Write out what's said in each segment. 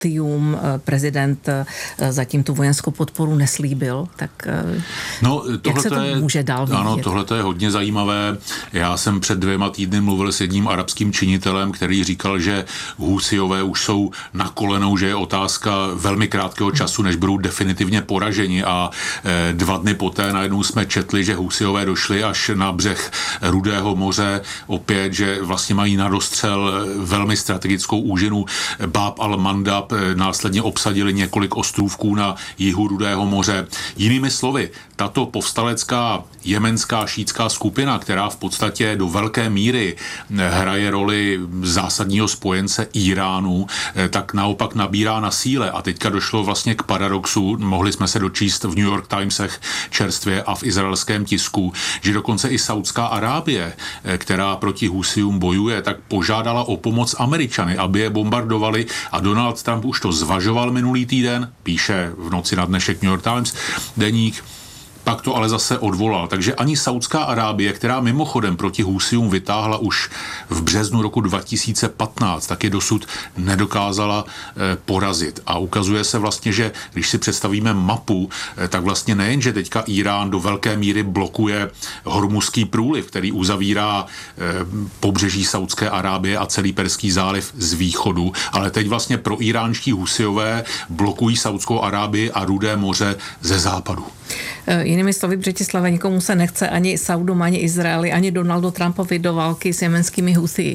prezident zatím tu vojenskou podporu neslíbil, tak jak se to může dál vyvíjet? Ano, tohle je hodně zajímavé. Já jsem před 2 týdny mluvil s jedním arabským činitelem, který říkal, že Husíové už jsou na kolenou, že je otázka velmi krátkého času, než budou definitivně poraženi, a 2 dny poté najednou jsme četli, že Husíové došli až na břeh Rudého moře, opět, že vlastně mají na dostřel velmi strategickou úžinu Bab al-Mandab, následně obsadili několik ostrůvků na jihu Rudého moře. Jinými slovy, tato povstalecká jemenská šítská skupina, která v podstatě do velké míry hraje roli zásadního spojence Iránu, tak naopak nabírá na síle. A teďka došlo vlastně k paradoxu, mohli jsme se dočíst v New York Timesech čerstvě a v izraelském tisku, že dokonce i Saudská Arábie, která proti Husijům bojuje, tak požádala o pomoc Američany, aby je bombardovali, a Donald Trump už to zvažoval minulý týden, píše v noci na dnešek New York Times deník, pak to ale zase odvolal. Takže ani Saudská Arábie, která mimochodem proti Husijům vytáhla už v březnu roku 2015, taky dosud nedokázala porazit. A ukazuje se vlastně, že když si představíme mapu, tak vlastně nejen, že teďka Irán do velké míry blokuje Hormuzský průliv, který uzavírá pobřeží Saudské Arábie a celý Perský záliv z východu, ale teď vlastně pro iránští Husijové blokují Saudskou Arábii a Rudé moře ze západu. Jinými slovy, Břetislave, nikomu se nechce ani Saudům, ani Izraeli, ani Donaldu Trumpovi do války s jemenskými Husí.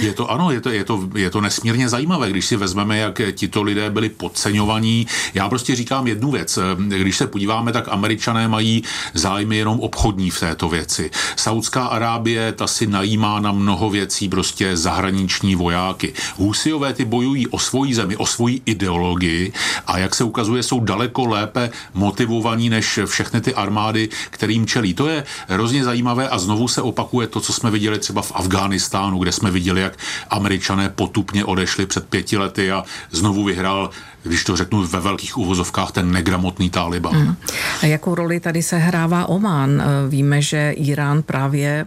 Je to nesmírně zajímavé, když si vezmeme, jak tito lidé byli podceňovaní. Já prostě říkám jednu věc. Když se podíváme, tak Američané mají zájmy jenom obchodní v této věci. Saudská Arábie, ta si najímá na mnoho věcí prostě zahraniční vojáky. Husijové ty bojují o svoji zemi, o svoji ideologii, a jak se ukazuje, jsou daleko lépe motivovaní než všechny ty armády, kterým čelí. To je hrozně zajímavé a znovu se opakuje to, co jsme viděli třeba v Afghánistánu, kde jsme viděli, jak Američané potupně odešli před 5 lety a znovu vyhrál, když to řeknu ve velkých uvozovkách, ten negramotný Taliban. A jakou roli tady se hrává Omán? Víme, že Irán právě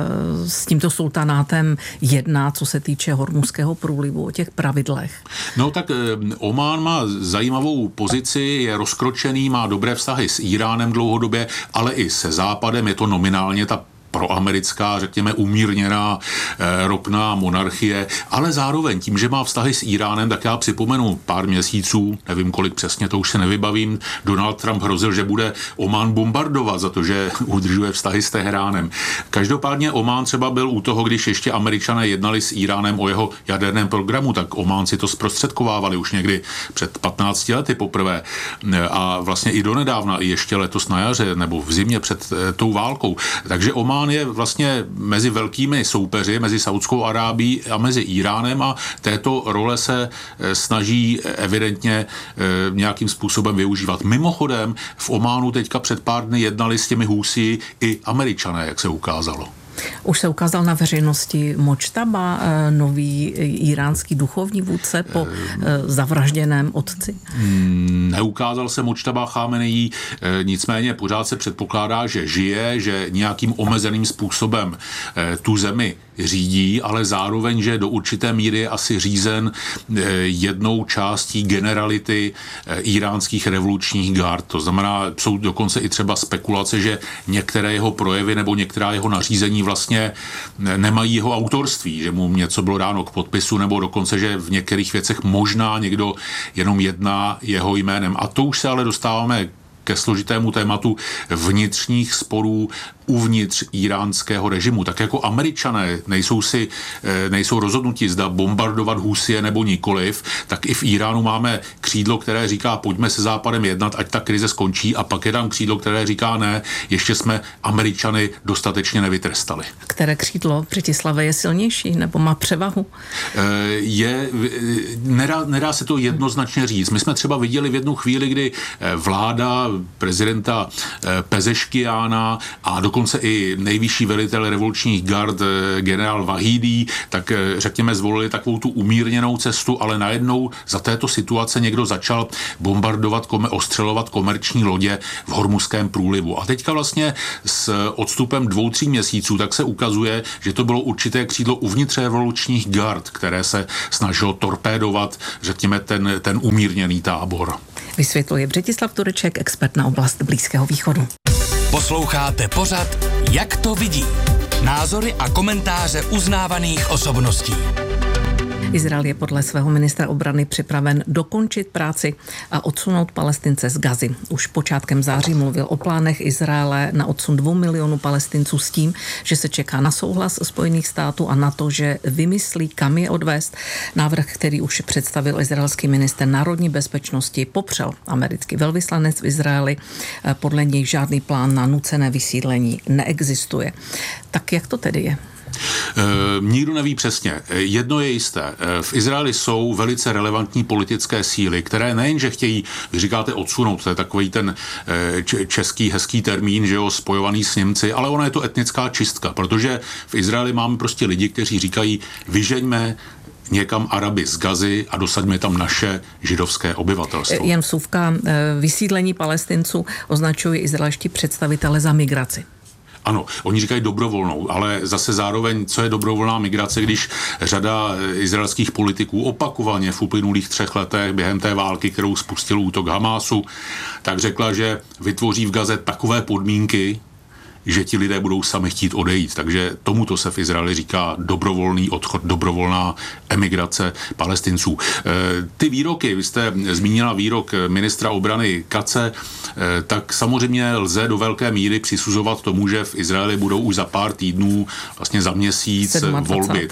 s tímto sultanátem jedná, co se týče Hormuzského průlivu, o těch pravidlech. No tak Omán má zajímavou pozici, je rozkročený, má dobré vztahy s Iránem dlouhodobě, ale i se Západem. Je to nominálně ta proamerická, řekněme, umírněná ropná monarchie, ale zároveň tím, že má vztahy s Iránem, tak já připomenu pár měsíců, nevím kolik přesně, to už se nevybavím, Donald Trump hrozil, že bude Omán bombardovat za to, že udržuje vztahy s Teheránem. Každopádně Omán třeba byl u toho, když ještě Američané jednali s Iránem o jeho jaderném programu, tak Ománci to zprostředkovávali už někdy před 15 lety poprvé a vlastně i donedávna, i ještě letos na jaře nebo v zimě před tou válkou. Takže Omán je vlastně mezi velkými soupeři, mezi Saudskou Arábií a mezi Iránem, a této role se snaží evidentně nějakým způsobem využívat. Mimochodem v Ománu teďka před pár dny jednali s těmi Husí i Američané, jak se ukázalo. Už se ukázal na veřejnosti Močtaba, nový iránský duchovní vůdce po zavražděném otci? Neukázal se Močtaba Chámenejí, nicméně pořád se předpokládá, že žije, že nějakým omezeným způsobem tu zemi řídí, ale zároveň, že do určité míry je asi řízen jednou částí generality iránských revolučních gard. To znamená, jsou dokonce i třeba spekulace, že některé jeho projevy nebo některá jeho nařízení vlastně nemají jeho autorství, že mu něco bylo dáno k podpisu, nebo dokonce, že v některých věcech možná někdo jenom jedná jeho jménem. A to už se ale dostáváme ke složitému tématu vnitřních sporů uvnitř iránského režimu. Tak jako Američané nejsou rozhodnutí, zda bombardovat Husije nebo nikoliv, tak i v Iránu máme křídlo, které říká, pojďme se Západem jednat, ať ta krize skončí, a pak je tam křídlo, které říká, ne, ještě jsme Američany dostatečně nevytrestali. Které křídlo, Břetislave, je silnější nebo má převahu? Nedá se to jednoznačně říct. My jsme třeba viděli v jednu chvíli, kdy vláda prezidenta Pezeškiána a dokonce dokonce i nejvyšší velitel revolučních gard generál Vahidi, tak řekněme zvolili takovou tu umírněnou cestu, ale najednou za této situace někdo začal bombardovat, ostřelovat komerční lodě v Hormuzském průlivu. A teďka vlastně s odstupem 2-3 měsíců tak se ukazuje, že to bylo určité křídlo uvnitř revolučních gard, které se snažilo torpédovat, řekněme, ten umírněný tábor. Vysvětluje Břetislav Tureček, expert na oblast Blízkého východu. Posloucháte pořad Jak to vidí? Názory a komentáře uznávaných osobností. Izrael je podle svého ministra obrany připraven dokončit práci a odsunout Palestince z Gazy. Už počátkem září mluvil o plánech Izraele na odsun 2 milionů Palestinců s tím, že se čeká na souhlas Spojených států a na to, že vymyslí, kam je odvést. Návrh, který už představil izraelský ministr národní bezpečnosti, popřel americký velvyslanec v Izraeli. Podle něj žádný plán na nucené vysídlení neexistuje. Tak jak to tedy je? Nikdo neví přesně. Jedno je jisté. V Izraeli jsou velice relevantní politické síly, které nejenže chtějí, vy říkáte odsunout, to je takový ten český hezký termín, že jo, spojovaný s Němci, ale ona je to etnická čistka, protože v Izraeli máme prostě lidi, kteří říkají, vyžeňme někam Araby z Gazy a dosaďme tam naše židovské obyvatelstvo. Jen vsuvka, vysídlení Palestinců označují izraelští představitele za migraci. Ano, oni říkají dobrovolnou, ale zase zároveň, co je dobrovolná migrace, když řada izraelských politiků opakovaně v uplynulých 3 letech během té války, kterou spustil útok Hamásu, tak řekla, že vytvoří v Gaze takové podmínky, že ti lidé budou sami chtít odejít. Takže tomuto se v Izraeli říká dobrovolný odchod, dobrovolná emigrace Palestinců. Ty výroky, vy jste zmínila výrok ministra obrany Katze, tak samozřejmě lze do velké míry přisuzovat tomu, že v Izraeli budou už za pár týdnů, vlastně za měsíc volby.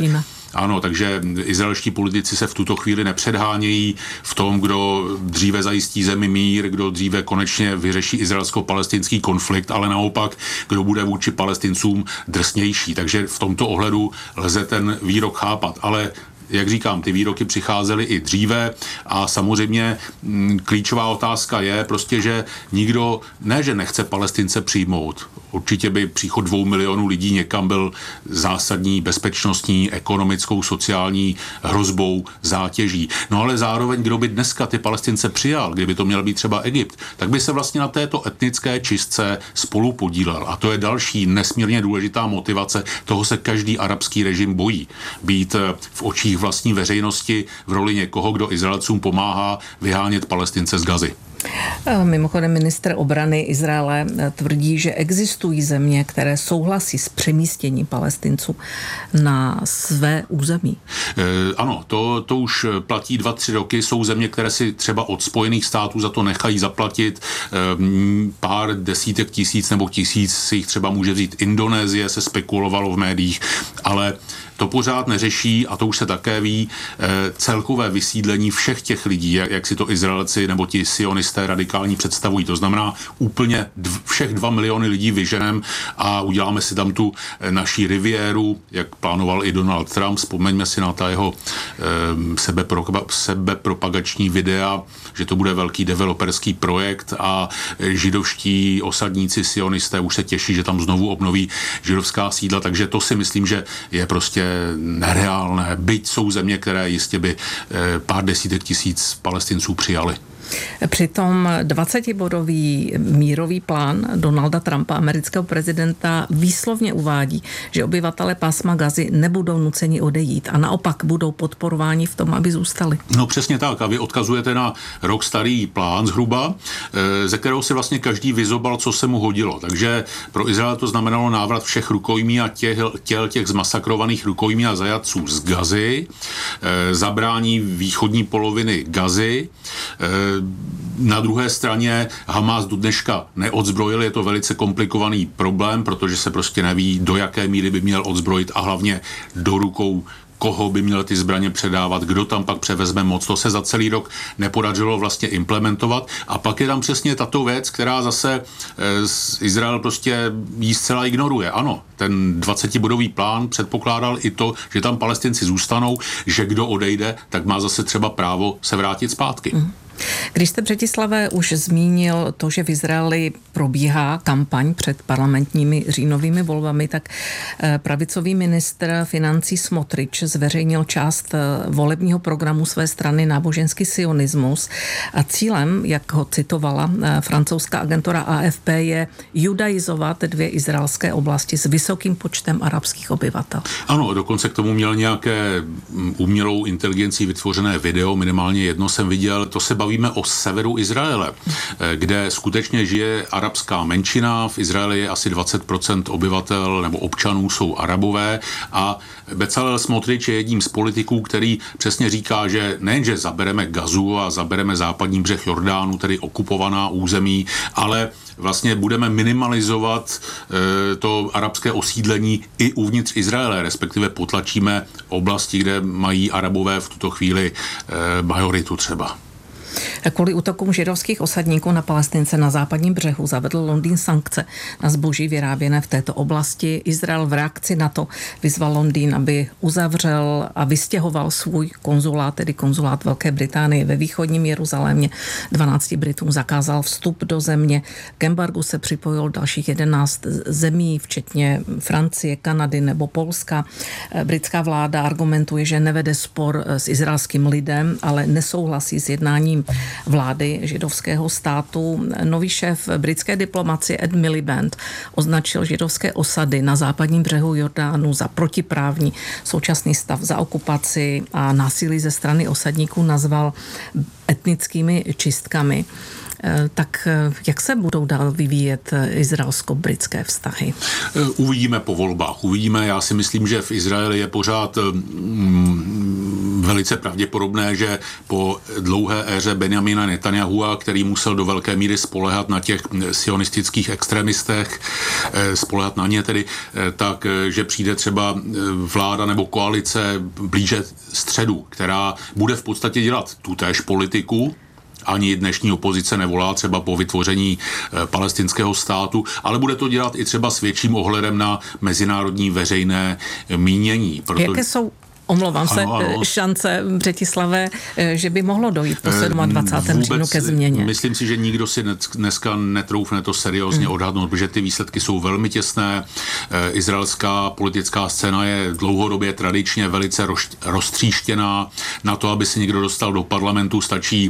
Ano, takže izraelští politici se v tuto chvíli nepředhánějí v tom, kdo dříve zajistí zemi mír, kdo dříve konečně vyřeší izraelsko-palestinský konflikt, ale naopak, kdo bude vůči Palestincům drsnější. Takže v tomto ohledu lze ten výrok chápat, ale jak říkám, ty výroky přicházely i dříve a samozřejmě klíčová otázka je prostě, že nikdo, ne, že nechce Palestince přijmout. Určitě by příchod 2 milionů lidí někam byl zásadní bezpečnostní, ekonomickou, sociální hrozbou, zátěží. No ale zároveň, kdo by dneska ty Palestince přijal, kdyby to měl být třeba Egypt, tak by se vlastně na této etnické čistce spolu podílel. A to je další nesmírně důležitá motivace. Toho se každý arabský režim bojí. Být v očích vlastní veřejnosti v roli někoho, kdo Izraelcům pomáhá vyhánět Palestince z Gazy. Mimochodem ministr obrany Izraele tvrdí, že existují země, které souhlasí s přemístěním Palestinců na své území. Ano, to už platí 2-3 roky. Jsou země, které si třeba od Spojených států za to nechají zaplatit. Pár desítek tisíc nebo 1000 si jich třeba může vzít Indonésie, se spekulovalo v médiích, ale to pořád neřeší, a to už se také ví, celkové vysídlení všech těch lidí, jak si to Izraelci nebo ti sionisté radikální představují. To znamená úplně všech 2 miliony lidí vyženem a uděláme si tam tu naší riviéru, jak plánoval i Donald Trump. Vzpomeňme si na ta jeho sebepropagační videa, že to bude velký developerský projekt a židovští osadníci sionisté už se těší, že tam znovu obnoví židovská sídla, takže to si myslím, že je prostě nereálné. Byť jsou země, které jistě by pár desítek tisíc Palestinců přijali. Přitom 20-bodový mírový plán Donalda Trumpa, amerického prezidenta, výslovně uvádí, že obyvatelé pásma Gazy nebudou nuceni odejít a naopak budou podporováni v tom, aby zůstali. No přesně tak. A vy odkazujete na rok starý plán zhruba, ze kterého si vlastně každý vyzobal, co se mu hodilo. Takže pro Izrael to znamenalo návrat všech rukojmí a těl těch zmasakrovaných rukojmí a zajatců z Gazy, zabrání východní poloviny Gazy. Na druhé straně Hamás do dneška neodzbrojil, je to velice komplikovaný problém, protože se prostě neví, do jaké míry by měl odzbrojit a hlavně do rukou koho by měl ty zbraně předávat, kdo tam pak převezme moc. To se za celý rok nepodařilo vlastně implementovat. A pak je tam přesně tato věc, která zase Izrael prostě jí zcela ignoruje. Ano, ten 20-bodový plán předpokládal i to, že tam Palestinci zůstanou, že kdo odejde, tak má zase třeba právo se vrátit zpátky. Když jste, Břetislavé, už zmínil to, že v Izraeli probíhá kampaň před parlamentními říjnovými volbami, tak pravicový ministr financí Smotrich zveřejnil část volebního programu své strany Náboženský sionismus a cílem, jak ho citovala francouzská agentura AFP, je judaizovat 2 izraelské oblasti s vysokým počtem arabských obyvatel. Ano, dokonce k tomu měl nějaké umělou inteligencí vytvořené video, minimálně jedno jsem viděl. To se bavíme o severu Izraele, kde skutečně žije arabská menšina. V Izraeli je asi 20% obyvatel nebo občanů jsou Arabové a Bezalel Smotrich je jedním z politiků, který přesně říká, že nejenže zabereme Gazu a zabereme západní břeh Jordánu, tedy okupovaná území, ale vlastně budeme minimalizovat to arabské osídlení i uvnitř Izraele, respektive potlačíme oblasti, kde mají Arabové v tuto chvíli majoritu třeba. Kvůli útokům židovských osadníků na Palestince na západním břehu zavedl Londýn sankce na zboží vyráběné v této oblasti. Izrael v reakci na to vyzval Londýn, aby uzavřel a vystěhoval svůj konzulát, tedy konzulát Velké Británie ve východním Jeruzalémě. 12 Britům zakázal vstup do země. K embargu se připojil dalších 11 zemí, včetně Francie, Kanady nebo Polska. Britská vláda argumentuje, že nevede spor s izraelským lidem, ale nesouhlasí s jednáním vlády židovského státu. Nový šéf britské diplomacie Ed Miliband označil židovské osady na západním břehu Jordánu za protiprávní. Současný stav za okupaci a násilí ze strany osadníků nazval etnickými čistkami. Tak jak se budou dál vyvíjet izraelsko-britské vztahy? Uvidíme po volbách. Uvidíme. Já si myslím, že v Izraeli je pořád velice pravděpodobné, že po dlouhé éře Benjamina Netanyahua, který musel do velké míry spoléhat na těch sionistických extremistech, spoléhat na ně tedy, tak že přijde třeba vláda nebo koalice blíže středu, která bude v podstatě dělat tutéž politiku. Ani dnešní opozice nevolá třeba po vytvoření palestinského státu, ale bude to dělat i třeba s větším ohledem na mezinárodní veřejné mínění. Jaké jsou, omlouvám se, šance, Břetislavé, že by mohlo dojít po 27. říjnu ke změně? Myslím si, že nikdo si dneska netroufne to seriózně odhadnout, protože ty výsledky jsou velmi těsné. Izraelská politická scéna je dlouhodobě tradičně velice roztříštěná. Na to, aby si někdo dostal do parlamentu, stačí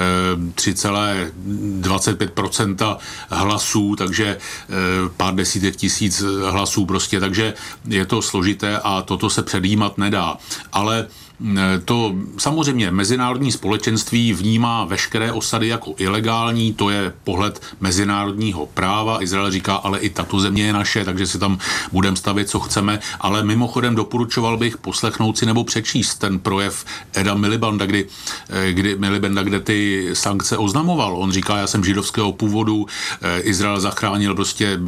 3,25% hlasů, takže pár desítek tisíc hlasů prostě, takže je to složité a toto se předjímat nedá. Ale to samozřejmě mezinárodní společenství vnímá veškeré osady jako ilegální, to je pohled mezinárodního práva. Izrael říká, ale i tato země je naše, takže si tam budeme stavět, co chceme. Ale mimochodem doporučoval bych poslechnout si nebo přečíst ten projev Eda Milibanda, kde ty sankce oznamoval. On říká, já jsem židovského původu, Izrael zachránil prostě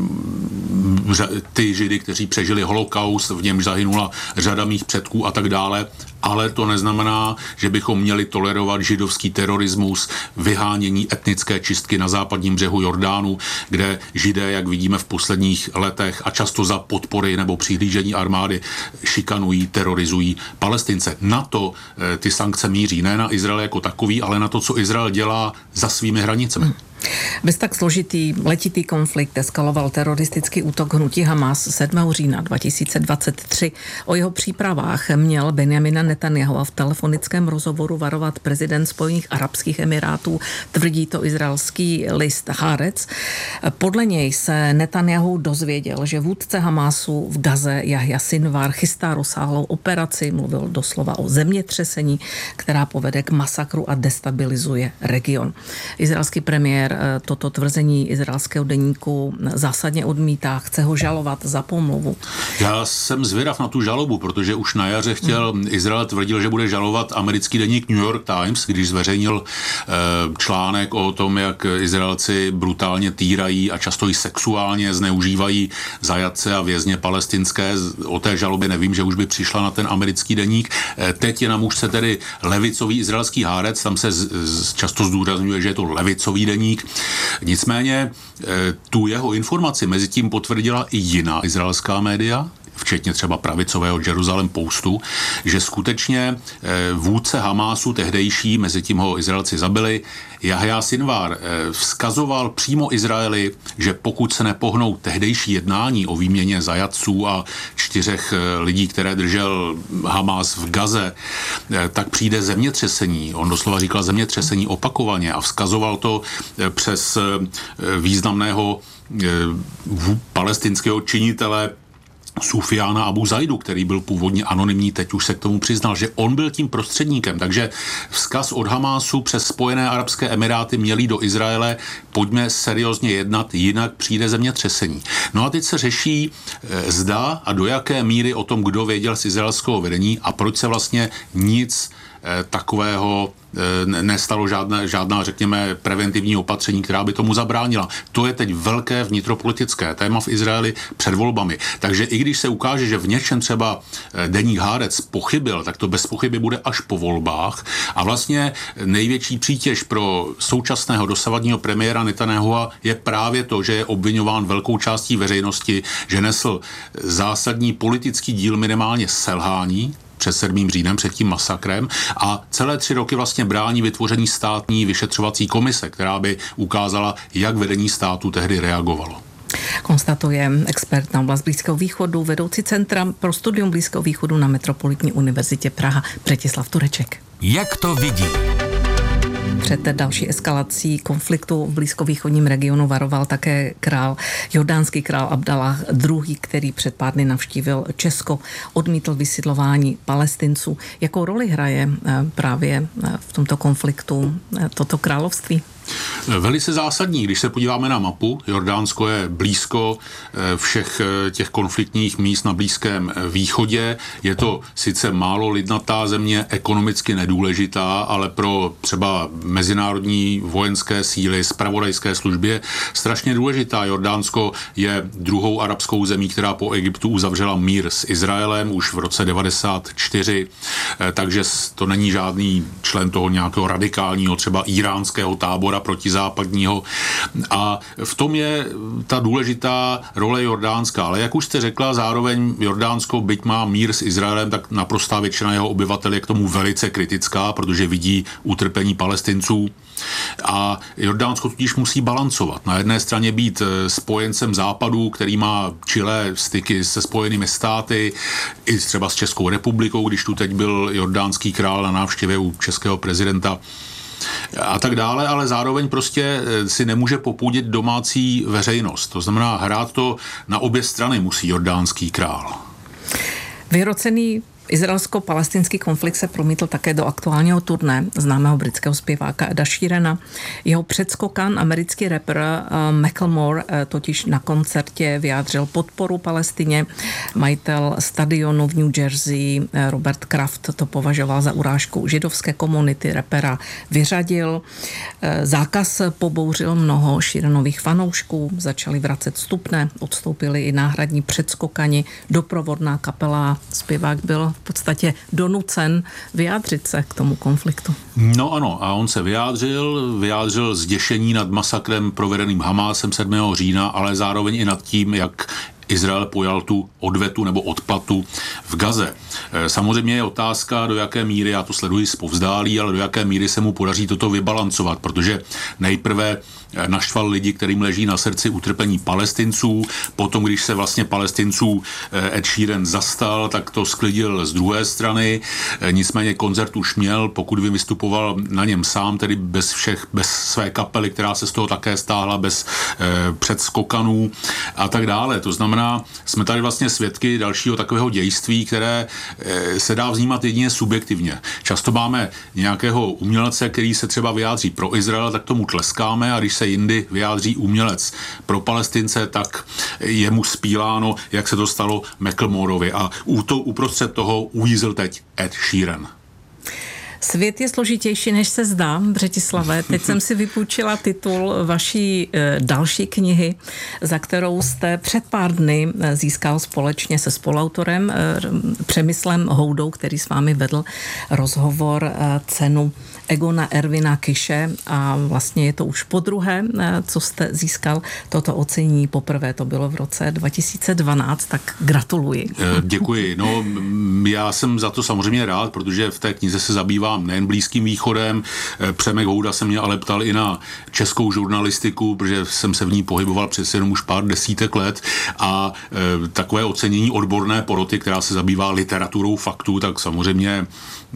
ty Židy, kteří přežili holokaust, v němž zahynula řada mých předků a tak dále. Ale to neznamená, že bychom měli tolerovat židovský terorismus, vyhánění etnické čistky na západním břehu Jordánu, kde Židé, jak vidíme v posledních letech a často za podpory nebo přihlížení armády, šikanují, terorizují Palestince. Na to ty sankce míří, ne na Izrael jako takový, ale na to, co Izrael dělá za svými hranicemi. Bez tak složitý letitý konflikt eskaloval teroristický útok hnutí Hamas 7. října 2023. O jeho přípravách měl Benjamina Netanjahua v telefonickém rozhovoru varovat prezident Spojených arabských emirátů, tvrdí to izraelský list Haaretz. Podle něj se Netanjahu dozvěděl, že vůdce Hamasu v Gaze Jahja Sinwar chystá rozsáhlou operaci, mluvil doslova o zemětřesení, která povede k masakru a destabilizuje region. Izraelský premiér toto tvrzení izraelského deníku zásadně odmítá, chce ho žalovat za pomluvu. Já jsem zvědav na tu žalobu, protože už na jaře Izrael tvrdil, že bude žalovat americký deník New York Times, když zveřejnil článek o tom, jak Izraelci brutálně týrají a často i sexuálně zneužívají zajatce a vězně palestinské. O té žalobě nevím, že už by přišla na ten americký deník. Teď je na mužce tedy levicový izraelský Haaretz, tam se často zdůrazňuje, že je to levicový deník. Nicméně tu jeho informaci mezi tím potvrdila i jiná izraelská média, včetně třeba pravicového Jerusalem Postu, že skutečně vůdce Hamásu tehdejší, mezi tím ho Izraelci zabili, Jahja Sinvar vzkazoval přímo Izraeli, že pokud se nepohnou tehdejší jednání o výměně zajatců a 4 lidí, které držel Hamás v Gaze, tak přijde zemětřesení. On doslova říkal zemětřesení opakovaně a vzkazoval to přes významného palestinského činitele Sufiána Abu Zaidu, který byl původně anonymní, teď už se k tomu přiznal, že on byl tím prostředníkem. Takže vzkaz od Hamásu přes Spojené arabské emiráty měli do Izraele, pojďme seriózně jednat, jinak přijde zemětřesení. No a teď se řeší, zda a do jaké míry o tom, kdo věděl z izraelského vedení a proč se vlastně nic takového nestalo, žádná, řekněme, preventivní opatření, která by tomu zabránila. To je teď velké vnitropolitické téma v Izraeli před volbami. Takže i když se ukáže, že v něčem třeba deník Haaretz pochybil, tak to bez pochyby bude až po volbách. A vlastně největší přítěž pro současného dosavadního premiéra Netanyahua je právě to, že je obviňován velkou částí veřejnosti, že nesl zásadní politický díl minimálně selhání před 7. říjnem, před tím masakrem a celé 3 roky vlastně brání vytvoření státní vyšetřovací komise, která by ukázala, jak vedení státu tehdy reagovalo. Konstatuje expert na oblast Blízkého východu, vedoucí Centra pro studium Blízkého východu na Metropolitní univerzitě Praha Břetislav Tureček. Jak to vidí? Před další eskalací konfliktu v blízkovýchodním regionu varoval také jordánský král Abdallah II., který před pár dny navštívil Česko, odmítl vysídlování Palestinců. Jakou roli hraje právě v tomto konfliktu toto království? Velice zásadní, když se podíváme na mapu, Jordánsko je blízko všech těch konfliktních míst na Blízkém východě. Je to sice málo lidnatá země, ekonomicky nedůležitá, ale pro třeba mezinárodní vojenské síly, zpravodajské služby strašně důležitá. Jordánsko je druhou arabskou zemí, která po Egyptu uzavřela mír s Izraelem už v roce 1994, takže to není žádný člen toho nějakého radikálního, třeba iránského tábora protizápadního. A v tom je ta důležitá role Jordánska. Ale jak už jste řekla, zároveň Jordánsko, byť má mír s Izraelem, tak naprostá většina jeho obyvatel je k tomu velice kritická, protože vidí utrpení Palestinců. A Jordánsko tudíž musí balancovat. Na jedné straně být spojencem západu, který má čilé styky se Spojenými státy, i třeba s Českou republikou, když tu teď byl jordánský král na návštěvě u českého prezidenta a tak dále, ale zároveň prostě si nemůže popudit domácí veřejnost. To znamená, hrát to na obě strany musí jordánský král. Vyhrocený izraelsko-palestinský konflikt se promítl také do aktuálního turné známého britského zpěváka Eda Sheerana. Jeho předskokan, americký rapper Macklemore, totiž na koncertě vyjádřil podporu Palestině. Majitel stadionu v New Jersey Robert Kraft to považoval za urážku židovské komunity, rapera vyřadil. Zákaz pobouřil mnoho Sheeranových fanoušků, začali vracet vstupné, odstoupili i náhradní předskokani, doprovodná kapela, zpěvák byl v podstatě donucen vyjádřit se k tomu konfliktu. No ano, a on se vyjádřil zděšení nad masakrem provedeným Hamásem 7. října, ale zároveň i nad tím, jak Izrael pojal tu odvetu nebo odplatu v Gaze. Samozřejmě je otázka, do jaké míry, já to sleduji zpovzdálí, ale do jaké míry se mu podaří toto vybalancovat, protože nejprve naštval lidi, kterým leží na srdci utrpení Palestinců, potom, když se vlastně Palestinců Ed Sheeran zastal, tak to sklidil z druhé strany, nicméně koncert už měl, pokud by vystupoval na něm sám, tedy bez své kapely, která se z toho také stáhla, bez předskokanů a tak dále. To znamená, jsme tady vlastně svědky dalšího takového dějství, které se dá vnímat jedině subjektivně. Často máme nějakého umělce, který se třeba vyjádří pro Izrael, tak tomu tleskáme, a když se jindy vyjádří umělec pro Palestince, tak je mu spíláno, jak se to stalo Macklemoreovi. A uprostřed toho uvízl teď Ed Sheeran. Svět je složitější, než se zdá, Břetislave. Teď jsem si vypůjčila titul vaší další knihy, za kterou jste před pár dny získal společně se spoluautorem Přemyslem Houdou, který s vámi vedl rozhovor, cenu Egona Ervina Kiše a vlastně je to už podruhé, co jste získal toto ocenění. Poprvé to bylo v roce 2012, tak gratuluji. Děkuji. No, já jsem za to samozřejmě rád, protože v té knize se zabývám nejen Blízkým východem. Přemek Houda se mě ale ptal i na českou žurnalistiku, protože jsem se v ní pohyboval přes jenom už pár desítek let a takové ocenění odborné poroty, která se zabývá literaturou faktů, tak samozřejmě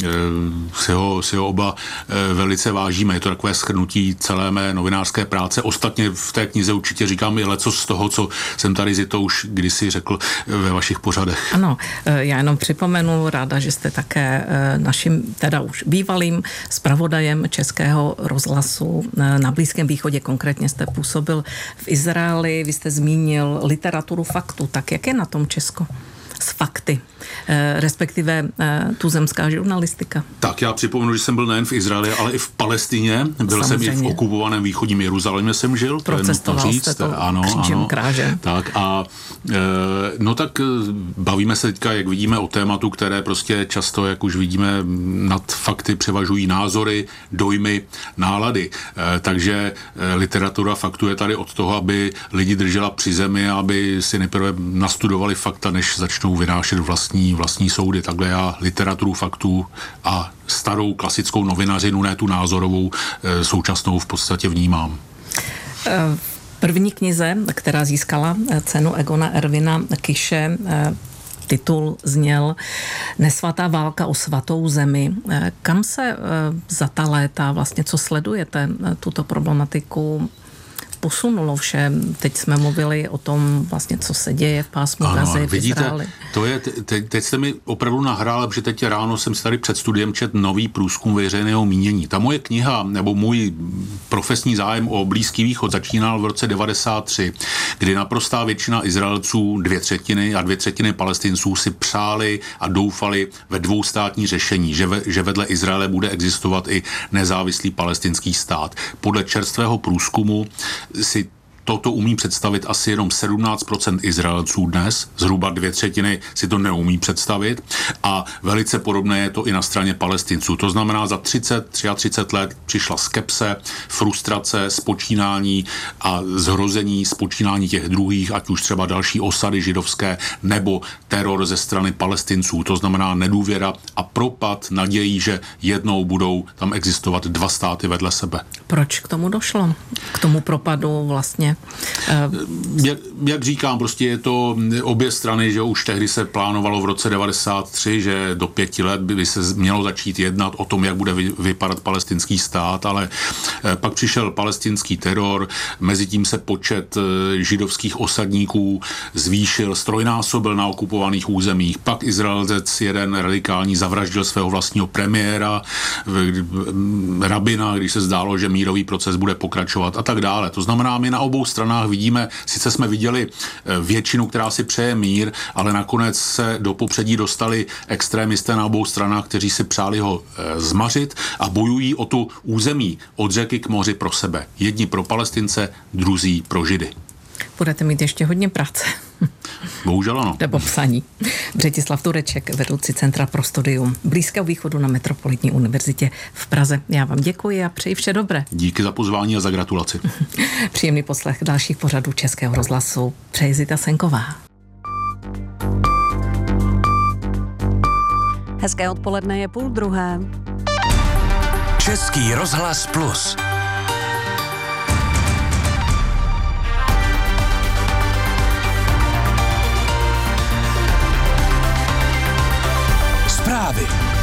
si ho oba velice vážíme. Je to takové shrnutí celé mé novinářské práce. Ostatně v té knize určitě říkám i leco z toho, co jsem tady Zito už kdysi řekl ve vašich pořadech. Ano, já jenom připomenu, ráda, že jste také naším, teda už bývalým zpravodajem Českého rozhlasu na Blízkém východě. Konkrétně jste působil v Izraeli, vy jste zmínil literaturu faktu. Tak jak je na tom Česko s fakty, respektive tuzemská žurnalistika? Tak já připomenu, že jsem byl nejen v Izraeli, ale i v Palestině. Byl jsem i v okupovaném východním Jeruzalémě jsem žil. Procestoval jste to křížem krážem. Tak a no tak bavíme se teďka, jak vidíme, o tématu, které prostě často, jak už vidíme, nad fakty převažují názory, dojmy, nálady. Takže literatura faktu je tady od toho, aby lidi držela při zemi, aby si nejprve nastudovali fakta, než začnou vynášet vlastní soudy. Takhle já literaturu faktů a starou klasickou novinařinu, ne tu názorovou, současnou v podstatě vnímám. V první knize, která získala cenu Egona Ervina Kiše, titul zněl Nesvatá válka o svatou zemi. Kam se za ta léta, vlastně co sledujete tuto problematiku, posunulo vše? Teď jsme mluvili o tom vlastně, co se děje v pásmu Gazy, v Izraeli. To je, teď jste mi opravdu nahrál, protože teď ráno jsem si tady před studiem četl nový průzkum veřejného mínění. Ta moje kniha, nebo můj profesní zájem o Blízký východ začínal v roce 1993, kdy naprostá většina Izraelců, 2/3 a 2/3 Palestinců si přáli a doufali ve dvoustátní řešení, že vedle Izraele bude existovat i nezávislý palestinský stát. Podle čerstvého průzkumu si toto umí představit asi jenom 17% Izraelců dnes, zhruba 2/3 si to neumí představit a velice podobné je to i na straně Palestinců. To znamená, za 33 let přišla skepse, frustrace, spočínání a zhrození spočínání těch druhých, ať už třeba další osady židovské nebo teror ze strany Palestinců. To znamená nedůvěra a propad nadějí, že jednou budou tam existovat dva státy vedle sebe. Proč k tomu došlo? K tomu propadu vlastně? Jak říkám, prostě je to obě strany, že už tehdy se plánovalo v roce 1993, že do 5 let by se mělo začít jednat o tom, jak bude vypadat palestinský stát, ale pak přišel palestinský teror, mezitím se počet židovských osadníků zvýšil, strojnásobil na okupovaných územích, pak Izraelec jeden radikální zavraždil svého vlastního premiéra, rabina, když se zdálo, že mírový proces bude pokračovat a tak dále. To znamená, my na obou stranách vidíme, sice jsme viděli většinu, která si přeje mír, ale nakonec se do popředí dostali extrémisté na obou stranách, kteří si přáli ho zmařit a bojují o tu území od řeky k moři pro sebe. Jedni pro Palestince, druzí pro Židy. Budete mít ještě hodně práce. Bohužel ano. Nebo psaní. Břetislav Tureček, vedoucí Centra pro studium Blízkého východu na Metropolitní univerzitě v Praze. Já vám děkuji a přeji vše dobré. Díky za pozvání a za gratulaci. Příjemný poslech dalších pořadů Českého rozhlasu. Přeji Zita Senková. Hezké odpoledne je 12:30. Český rozhlas Plus. Zprávy.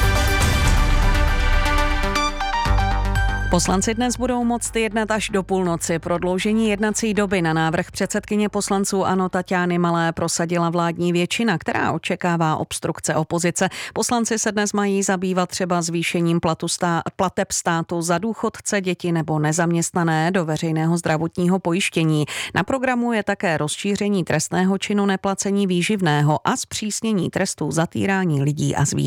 Poslanci dnes budou moct jednat až do půlnoci. Prodloužení jednací doby na návrh předsedkyně poslanců ANO Taťány Malé prosadila vládní většina, která očekává obstrukce opozice. Poslanci se dnes mají zabývat třeba zvýšením plateb státu za důchodce, děti nebo nezaměstnané do veřejného zdravotního pojištění. Na programu je také rozšíření trestného činu neplacení výživného a zpřísnění trestů za týrání lidí a zvířat.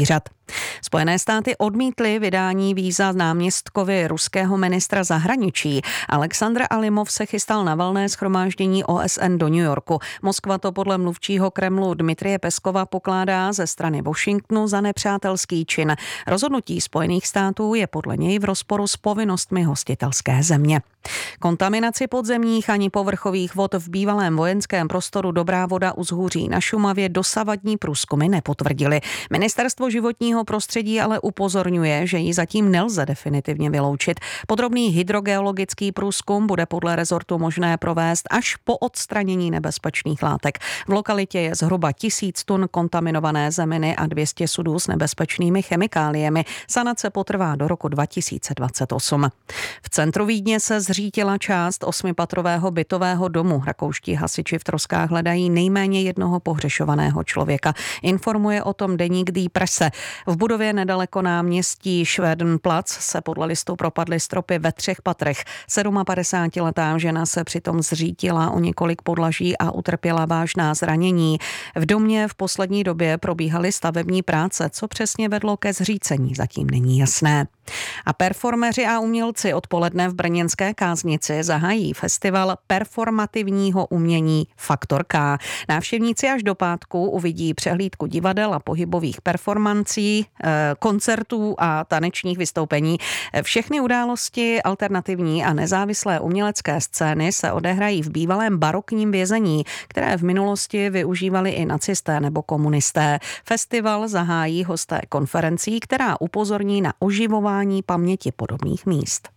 Spojené státy odmítly vydání víza náměstkovi ruského ministra zahraničí. Aleksandr Alimov se chystal na valné shromáždění OSN do New Yorku. Moskva to podle mluvčího Kremlu Dmitrije Peskova pokládá ze strany Washingtonu za nepřátelský čin. Rozhodnutí Spojených států je podle něj v rozporu s povinnostmi hostitelské země. Kontaminaci podzemních ani povrchových vod v bývalém vojenském prostoru Dobrá voda u Zhůří na Šumavě dosavadní průzkumy nepotvrdily. Ministerstvo životního prostředí ale upozorňuje, že ji zatím nelze definitivně vyloučit. Podrobný hydrogeologický průzkum bude podle rezortu možné provést až po odstranění nebezpečných látek. V lokalitě je zhruba 1000 tun kontaminované zeminy a 200 sudů s nebezpečnými chemikáliemi. Sanace potrvá do roku 2028. V centru Vídně se zřítila část 8patrového bytového domu. Rakouští hasiči v troskách hledají nejméně jednoho pohřešovaného člověka. Informuje o tom deník Die Presse. V budově nedaleko náměstí Schwedenplatz se podle listu propadly stropy ve 3 patrech. 57letá žena se přitom zřítila o několik podlaží a utrpěla vážná zranění. V domě v poslední době probíhaly stavební práce. Co přesně vedlo ke zřícení, zatím není jasné. A performeři a umělci odpoledne v brněnské Káznici zahájí festival performativního umění Faktor K. Návštěvníci až do pátku uvidí přehlídku divadel a pohybových performancí, koncertů a tanečních vystoupení. Všechny události alternativní a nezávislé umělecké scény se odehrají v bývalém barokním vězení, které v minulosti využívali i nacisté nebo komunisté. Festival zahájí hosté konferencí, která upozorní na oživování paměti podobných míst.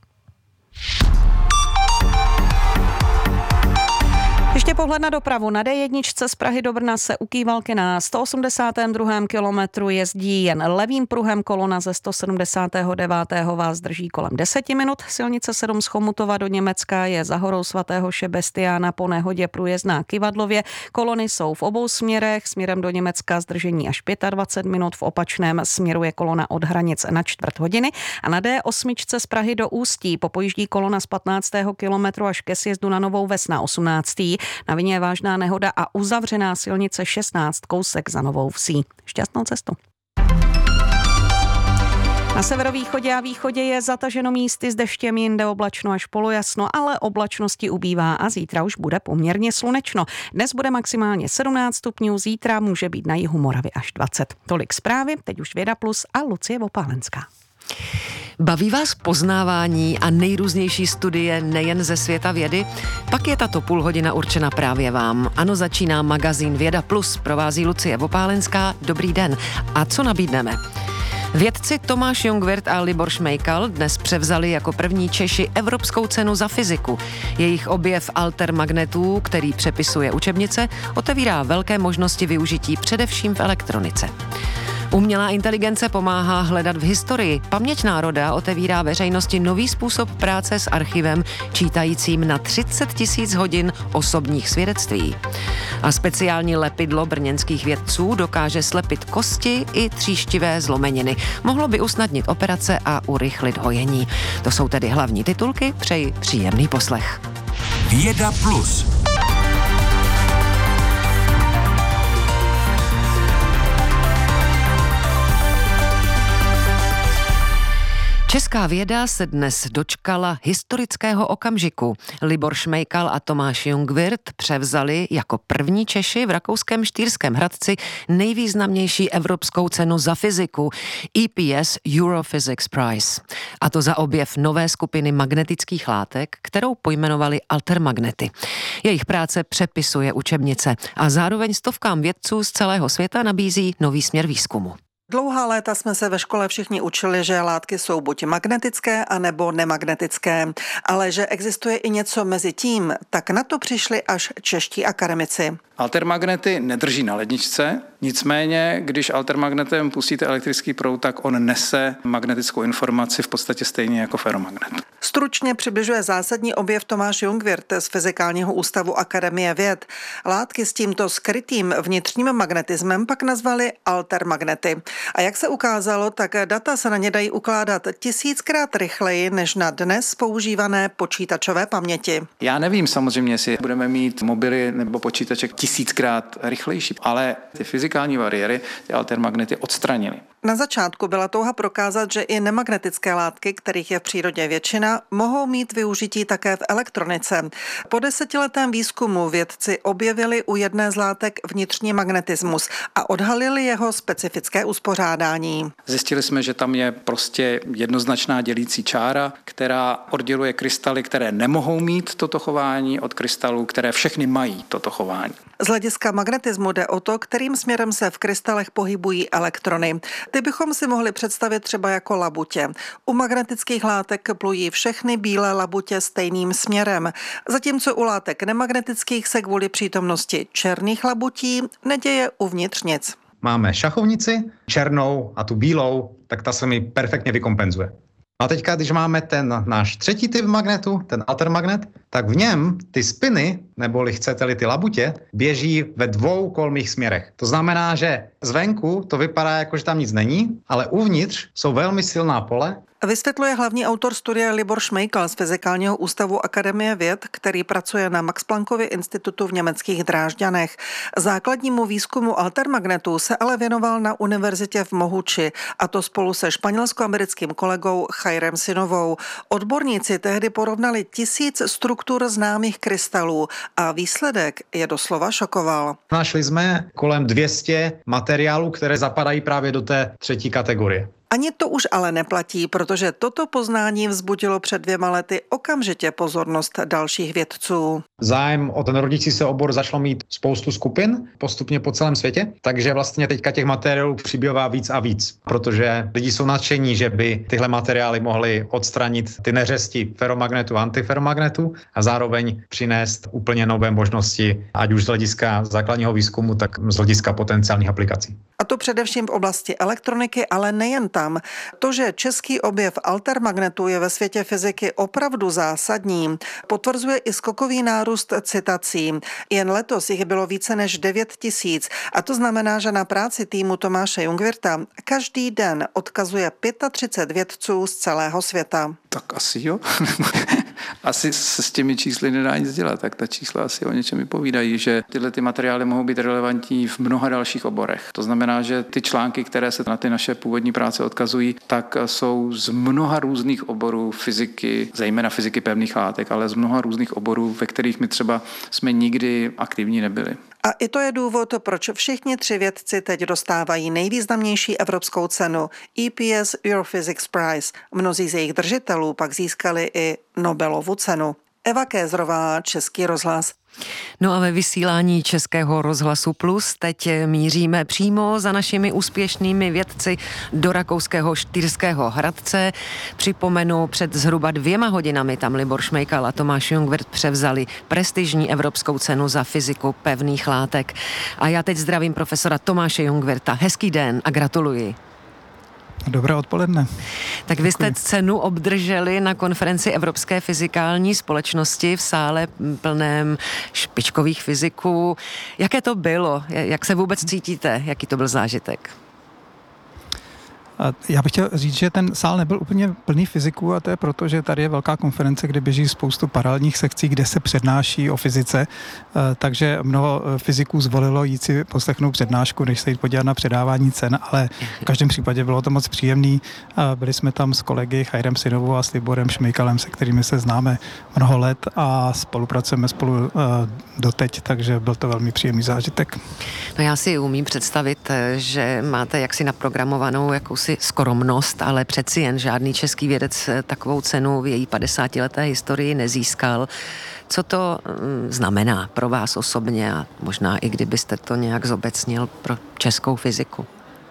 Ještě pohled na dopravu. Na D1 z Prahy do Brna se u Kývalky na 182. kilometru jezdí jen levým pruhem, kolona ze 179. vás drží kolem 10 minut. Silnice 7 z Chomutova do Německa je za horou svatého Šebestiána po nehodě průjezdná Kyvadlově. Kolony jsou v obou směrech, směrem do Německa zdržení až 25 minut, v opačném směru je kolona od hranic na čtvrt hodiny. A na D8 z Prahy do Ústí popojíždí kolona z 15. kilometru až ke sjezdu na Novou Ves na 18. Na vině je vážná nehoda a uzavřená silnice 16 kousek za Novou Vsí. Šťastnou cestu. Na severovýchodě a východě je zataženo místy s deštěm, jinde oblačno až polojasno, ale oblačnosti ubývá a zítra už bude poměrně slunečno. Dnes bude maximálně 17 stupňů, zítra může být na jihu Moravy až 20. Tolik zprávy, teď už Věda Plus a Lucie Vopálenská. Baví vás poznávání a nejrůznější studie nejen ze světa vědy? Pak je tato půlhodina určena právě vám. Ano, začíná magazín Věda Plus, provází Lucie Vopálenská. Dobrý den. A co nabídneme? Vědci Tomáš Jungwirth a Libor Šmejkal dnes převzali jako první Češi Evropskou cenu za fyziku. Jejich objev altermagnetů, který přepisuje učebnice, otevírá velké možnosti využití především v elektronice. Umělá inteligence pomáhá hledat v historii. Paměť národa otevírá veřejnosti nový způsob práce s archivem, čítajícím na 30 000 hodin osobních svědectví. A speciální lepidlo brněnských vědců dokáže slepit kosti i tříštivé zlomeniny. Mohlo by usnadnit operace a urychlit hojení. To jsou tedy hlavní titulky, přeji příjemný poslech. Věda Plus. Česká věda se dnes dočkala historického okamžiku. Libor Šmejkal a Tomáš Jungwirth převzali jako první Češi v rakouském Štýrském Hradci nejvýznamnější evropskou cenu za fyziku EPS Europhysics Prize. A to za objev nové skupiny magnetických látek, kterou pojmenovali altermagnety. Jejich práce přepisuje učebnice a zároveň stovkám vědců z celého světa nabízí nový směr výzkumu. Dlouhá léta jsme se ve škole všichni učili, že látky jsou buď magnetické, anebo nemagnetické, ale že existuje i něco mezi tím, tak na to přišli až čeští akademici. Altermagnety nedrží na ledničce, nicméně, když altermagnetem pustíte elektrický proud, tak on nese magnetickou informaci v podstatě stejně jako feromagnet. Stručně přibližuje zásadní objev Tomáš Jungwirth z Fyzikálního ústavu Akademie věd. Látky s tímto skrytým vnitřním magnetismem pak nazvali altermagnety. A jak se ukázalo, tak data se na ně dají ukládat 1000krát rychleji než na dnes používané počítačové paměti. Já nevím samozřejmě, jestli budeme mít mobily nebo počítače 1000krát rychlejší, ale ty fyzikální bariéry, ty altermagnety odstranily. Na začátku byla touha prokázat, že i nemagnetické látky, kterých je v přírodě většina, mohou mít využití také v elektronice. Po 10letém výzkumu vědci objevili u jedné z látek vnitřní magnetismus a odhalili jeho specifické uspořádání. Zjistili jsme, že tam je prostě jednoznačná dělící čára, která odděluje krystaly, které nemohou mít toto chování, od krystalů, které všechny mají toto chování. Z hlediska magnetismu jde o to, kterým směrem se v krystalech pohybují elektrony. Ty bychom si mohli představit třeba jako labutě. U magnetických látek plují všechny bílé labutě stejným směrem, zatímco u látek nemagnetických se kvůli přítomnosti černých labutí neděje uvnitř nic. Máme šachovnici černou a tu bílou, tak ta se mi perfektně vykompenzuje. A teďka, když máme ten náš třetí typ magnetu, ten altermagnet, tak v něm ty spiny, neboli chcete-li ty labutě, běží ve 2 kolmých směrech. To znamená, že zvenku to vypadá jako, že tam nic není, ale uvnitř jsou velmi silná pole. Vysvětluje hlavní autor studie Libor Šmejkal z Fyzikálního ústavu Akademie věd, který pracuje na Max Planckově institutu v německých Drážďanech. Základnímu výzkumu altermagnetů se ale věnoval na univerzitě v Mohuči, a to spolu se španělsko-americkým kolegou Jairem Sinovou. Odborníci tehdy porovnali 1000 struktur známých krystalů a výsledek je doslova šokoval. Našli jsme kolem 200 materiálů, které zapadají právě do té třetí kategorie. Ani to už ale neplatí, protože toto poznání vzbudilo před 2 lety okamžitě pozornost dalších vědců. Zájem o ten rodící se obor začalo mít spoustu skupin postupně po celém světě, takže vlastně teďka těch materiálů přibývá víc a víc, protože lidi jsou nadšení, že by tyhle materiály mohly odstranit ty neřesti feromagnetu a antiferomagnetu a zároveň přinést úplně nové možnosti, ať už z hlediska základního výzkumu, tak z hlediska potenciálních aplikací. A to především v oblasti elektroniky, ale nejen tam. To, že český objev altermagnetu je ve světě fyziky opravdu zásadní, potvrzuje i skokový nárůst citací. Jen letos jich bylo více než 9000 a to znamená, že na práci týmu Tomáše Jungwirtha každý den odkazuje 35 vědců z celého světa. Tak asi jo. Asi se s těmi čísly nedá nic dělat, tak ta čísla asi o něčem vypovídají, že tyhle ty materiály mohou být relevantní v mnoha dalších oborech. To znamená, že ty články, které se na ty naše původní práce odkazují, tak jsou z mnoha různých oborů fyziky, zejména fyziky pevných látek, ale z mnoha různých oborů, ve kterých my třeba jsme nikdy aktivní nebyli. A i to je důvod, proč všichni 3 vědci teď dostávají nejvýznamnější evropskou cenu EPS Europhysics Prize. Mnozí z jejich držitelů pak získali i Nobelovu cenu. Eva Kézrová, Český rozhlas. No a ve vysílání Českého rozhlasu Plus teď míříme přímo za našimi úspěšnými vědci do rakouského Štýrského Hradce. Připomenu, před zhruba 2 hodinami tam Libor Šmejkal a Tomáš Jungwirth převzali prestižní evropskou cenu za fyziku pevných látek. A já teď zdravím profesora Tomáše Jungwirtha. Hezký den a gratuluji. Dobré odpoledne. Tak vy jste cenu obdrželi na konferenci Evropské fyzikální společnosti v sále plném špičkových fyziků. Jaké to bylo? Jak se vůbec cítíte? Jaký to byl zážitek? Já bych chtěl říct, že ten sál nebyl úplně plný fyziků a to je proto, že tady je velká konference, kde běží spoustu paralelních sekcí, kde se přednáší o fyzice, takže mnoho fyziků zvolilo jít si poslechnout přednášku, než se jít podívat na předávání cen, ale v každém případě bylo to moc příjemný. Byli jsme tam s kolegy Jairem Sinovou a s Liborem Šmejkalem, se kterými se známe mnoho let a spolupracujeme spolu doteď, takže byl to velmi příjemný zážitek. No já si umím představit, že máte jaksi naprogramovanou jakousi skromnost, ale přeci jen žádný český vědec takovou cenu v její 50leté historii nezískal. Co to znamená pro vás osobně a možná i kdybyste to nějak zobecnil pro českou fyziku?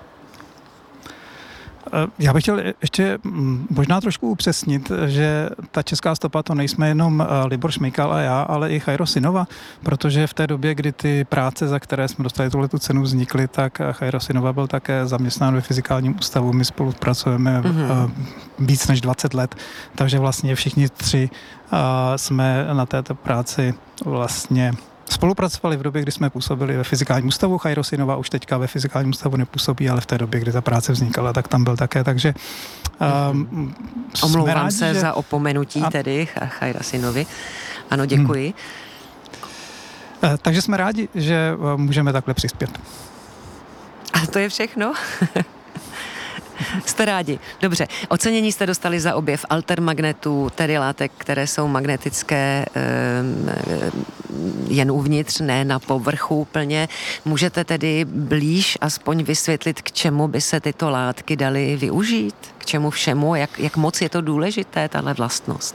Já bych chtěl ještě možná trošku upřesnit, že ta česká stopa to nejsme jenom Libor Šmejkal a já, ale i Jairo Sinova, protože v té době, kdy ty práce, za které jsme dostali tuhletu cenu, vznikly, tak Jairo Sinova byl také zaměstnán ve Fyzikálním ústavu. My spolupracujeme víc než 20 let, takže vlastně všichni 3 jsme na této práci vlastně spolupracovali v době, kdy jsme působili ve Fyzikálním ústavu. Chajrosinova už teďka ve Fyzikálním ústavu nepůsobí, ale v té době, kdy ta práce vznikala, tak tam byl také, takže omlouvám se za opomenutí tedy Chajrasinovi. Ano, děkuji. Takže jsme rádi, že můžeme takhle přispět. A to je všechno? Jste rádi. Dobře. Ocenění jste dostali za objev altermagnetů, tedy látek, které jsou magnetické jen uvnitř, ne na povrchu úplně. Můžete tedy blíž aspoň vysvětlit, k čemu by se tyto látky daly využít? K čemu všemu? Jak moc je to důležité, tahle vlastnost?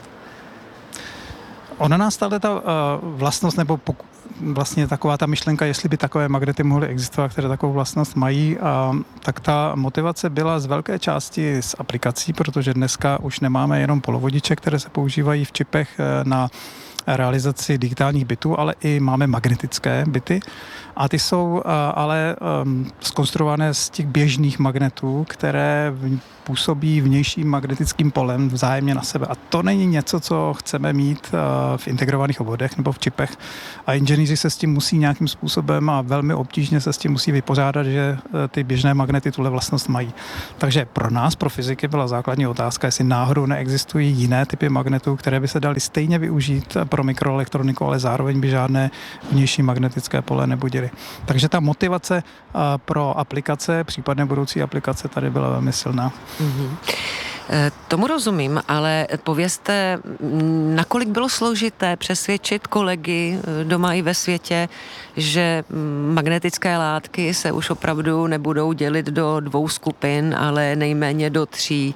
Ona nás stále ta vlastnost, nebo vlastně taková ta myšlenka, jestli by takové magnety mohly existovat, které takovou vlastnost mají, tak ta motivace byla z velké části z aplikací, protože dneska už nemáme jenom polovodiče, které se používají v čipech na realizaci digitálních bitů, ale i máme magnetické bity a ty jsou ale zkonstruované z těch běžných magnetů, které působí vnějším magnetickým polem vzájemně na sebe. A to není něco, co chceme mít v integrovaných obvodech nebo v čipech. A inženýři se s tím musí nějakým způsobem a velmi obtížně se s tím musí vypořádat, že ty běžné magnety tuhle vlastnost mají. Takže pro nás, pro fyziky, byla základní otázka, jestli náhodou neexistují jiné typy magnetů, které by se daly stejně využít pro mikroelektroniku, ale zároveň by žádné vnější magnetické pole nebudily. Takže ta motivace pro aplikace, případné budoucí aplikace tady byla velmi silná. Mm-hmm. Tomu rozumím, ale povězte, nakolik bylo složité přesvědčit kolegy doma i ve světě, že magnetické látky se už opravdu nebudou dělit do 2 skupin, ale nejméně do 3.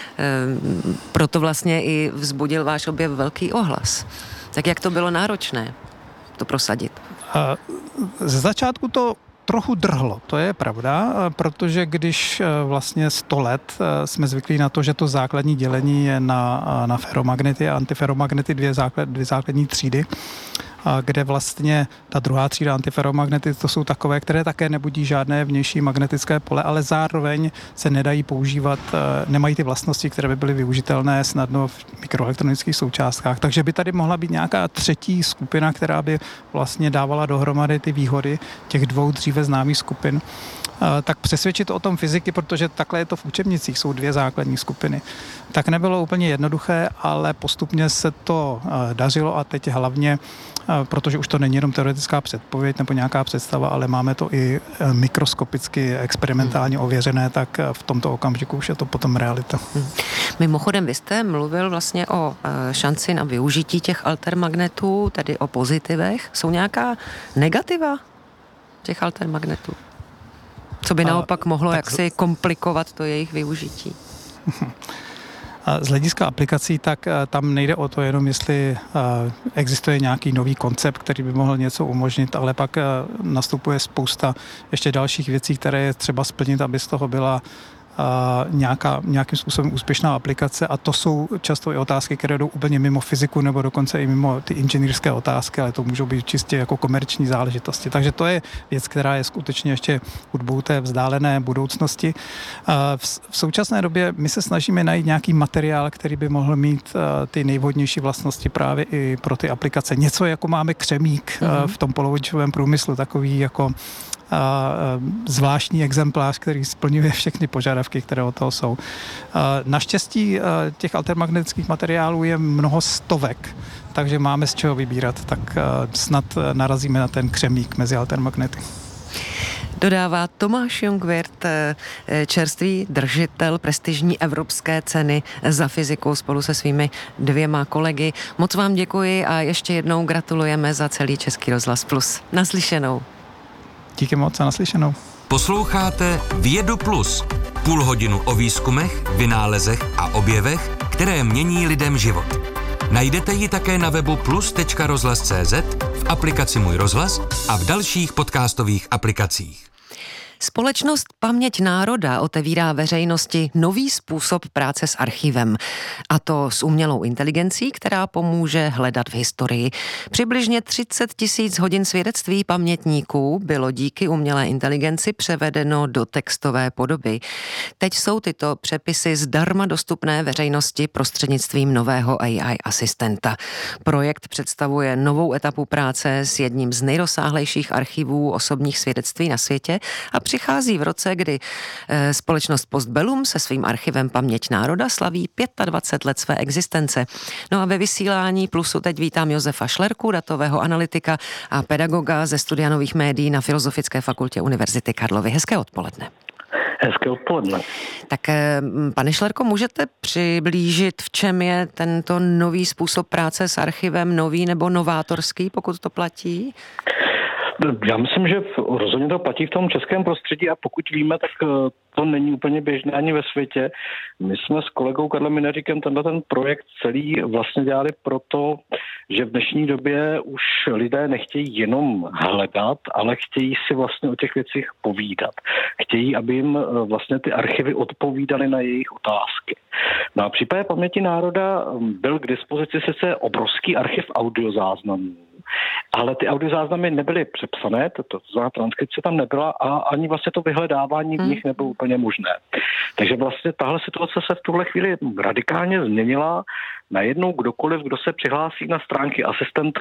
Proto vlastně i vzbudil váš objev velký ohlas. Tak jak to bylo náročné to prosadit? Ze začátku to trochu drhlo, to je pravda, protože když vlastně 100 let jsme zvyklí na to, že to základní dělení je na feromagnety a antiferomagnety, dvě základní třídy, kde vlastně ta druhá třída antiferomagnety, to jsou takové, které také nebudí žádné vnější magnetické pole, ale zároveň se nedají používat, nemají ty vlastnosti, které by byly využitelné snadno v mikroelektronických součástkách. Takže by tady mohla být nějaká třetí skupina, která by vlastně dávala dohromady ty výhody těch 2 dříve známých skupin. Tak přesvědčit o tom fyziky, protože takhle je to v učebnicích, jsou 2 základní skupiny. Tak nebylo úplně jednoduché, ale postupně se to dařilo a teď hlavně, protože už to není jenom teoretická předpověď nebo nějaká představa, ale máme to i mikroskopicky experimentálně ověřené, tak v tomto okamžiku už je to potom realita. Mimochodem, vy jste mluvil vlastně o šanci na využití těch altermagnetů, tedy o pozitivech. Jsou nějaká negativa těch altermagnetů? Co by naopak mohlo jaksi komplikovat to jejich využití? Z hlediska aplikací, tak tam nejde o to jenom, jestli existuje nějaký nový koncept, který by mohl něco umožnit, ale pak nastupuje spousta ještě dalších věcí, které je třeba splnit, aby z toho byla nějakým způsobem úspěšná aplikace, a to jsou často i otázky, které jdou úplně mimo fyziku nebo dokonce i mimo ty inženýrské otázky, ale to můžou být čistě jako komerční záležitosti. Takže to je věc, která je skutečně ještě hudbou té vzdálené budoucnosti. V současné době my se snažíme najít nějaký materiál, který by mohl mít ty nejvhodnější vlastnosti právě i pro ty aplikace. Něco jako máme křemík v tom polovodičovém průmyslu, takový jako zvláštní exemplář, který splňuje všechny požadavky, které od toho jsou. Naštěstí těch altermagnetických materiálů je mnoho stovek, takže máme z čeho vybírat, tak snad narazíme na ten křemík mezi altermagnety. Dodává Tomáš Jungwirth, čerstvý držitel prestižní evropské ceny za fyziku spolu se svými 2 kolegy. Moc vám děkuji a ještě jednou gratulujeme za celý Český rozhlas Plus. Naslyšenou. Díky moc a naslyšenou. Posloucháte Vědu Plus. Půl hodinu o výzkumech, vynálezech a objevech, které mění lidem život. Najdete ji také na webu plus.rozhlas.cz, v aplikaci Můj rozhlas a v dalších podcastových aplikacích. Společnost Paměť národa otevírá veřejnosti nový způsob práce s archivem. A to s umělou inteligencí, která pomůže hledat v historii. Přibližně 30 000 hodin svědectví pamětníků bylo díky umělé inteligenci převedeno do textové podoby. Teď jsou tyto přepisy zdarma dostupné veřejnosti prostřednictvím nového AI asistenta. Projekt představuje novou etapu práce s jedním z nejrozsáhlejších archivů osobních svědectví na světě a přichází v roce, kdy společnost Postbellum se svým archivem Paměť národa slaví 25 let své existence. No a ve vysílání Plusu teď vítám Josefa Šlerku, datového analytika a pedagoga ze Studia nových médií na Filozofické fakultě Univerzity Karlovy. Hezké odpoledne. Hezké odpoledne. Tak pane Šlerko, můžete přiblížit, v čem je tento nový způsob práce s archivem nový nebo novátorský, pokud to platí? Já myslím, že rozhodně to platí v tom českém prostředí a pokud víme, tak to není úplně běžné ani ve světě. My jsme s kolegou Karlem Minaříkem ten projekt celý vlastně dělali proto, že v dnešní době už lidé nechtějí jenom hledat, ale chtějí si vlastně o těch věcech povídat. Chtějí, aby jim vlastně ty archivy odpovídaly na jejich otázky. Na případě Paměti národa byl k dispozici sice obrovský archiv audiozáznamů, ale ty audiozáznamy nebyly přepsané, to znamená transkripce tam nebyla a ani vlastně to vyhledávání v nich nebylo úplně možné. Takže vlastně tahle situace se v tuhle chvíli radikálně změnila. Najednou kdokoliv, kdo se přihlásí na stránky asistent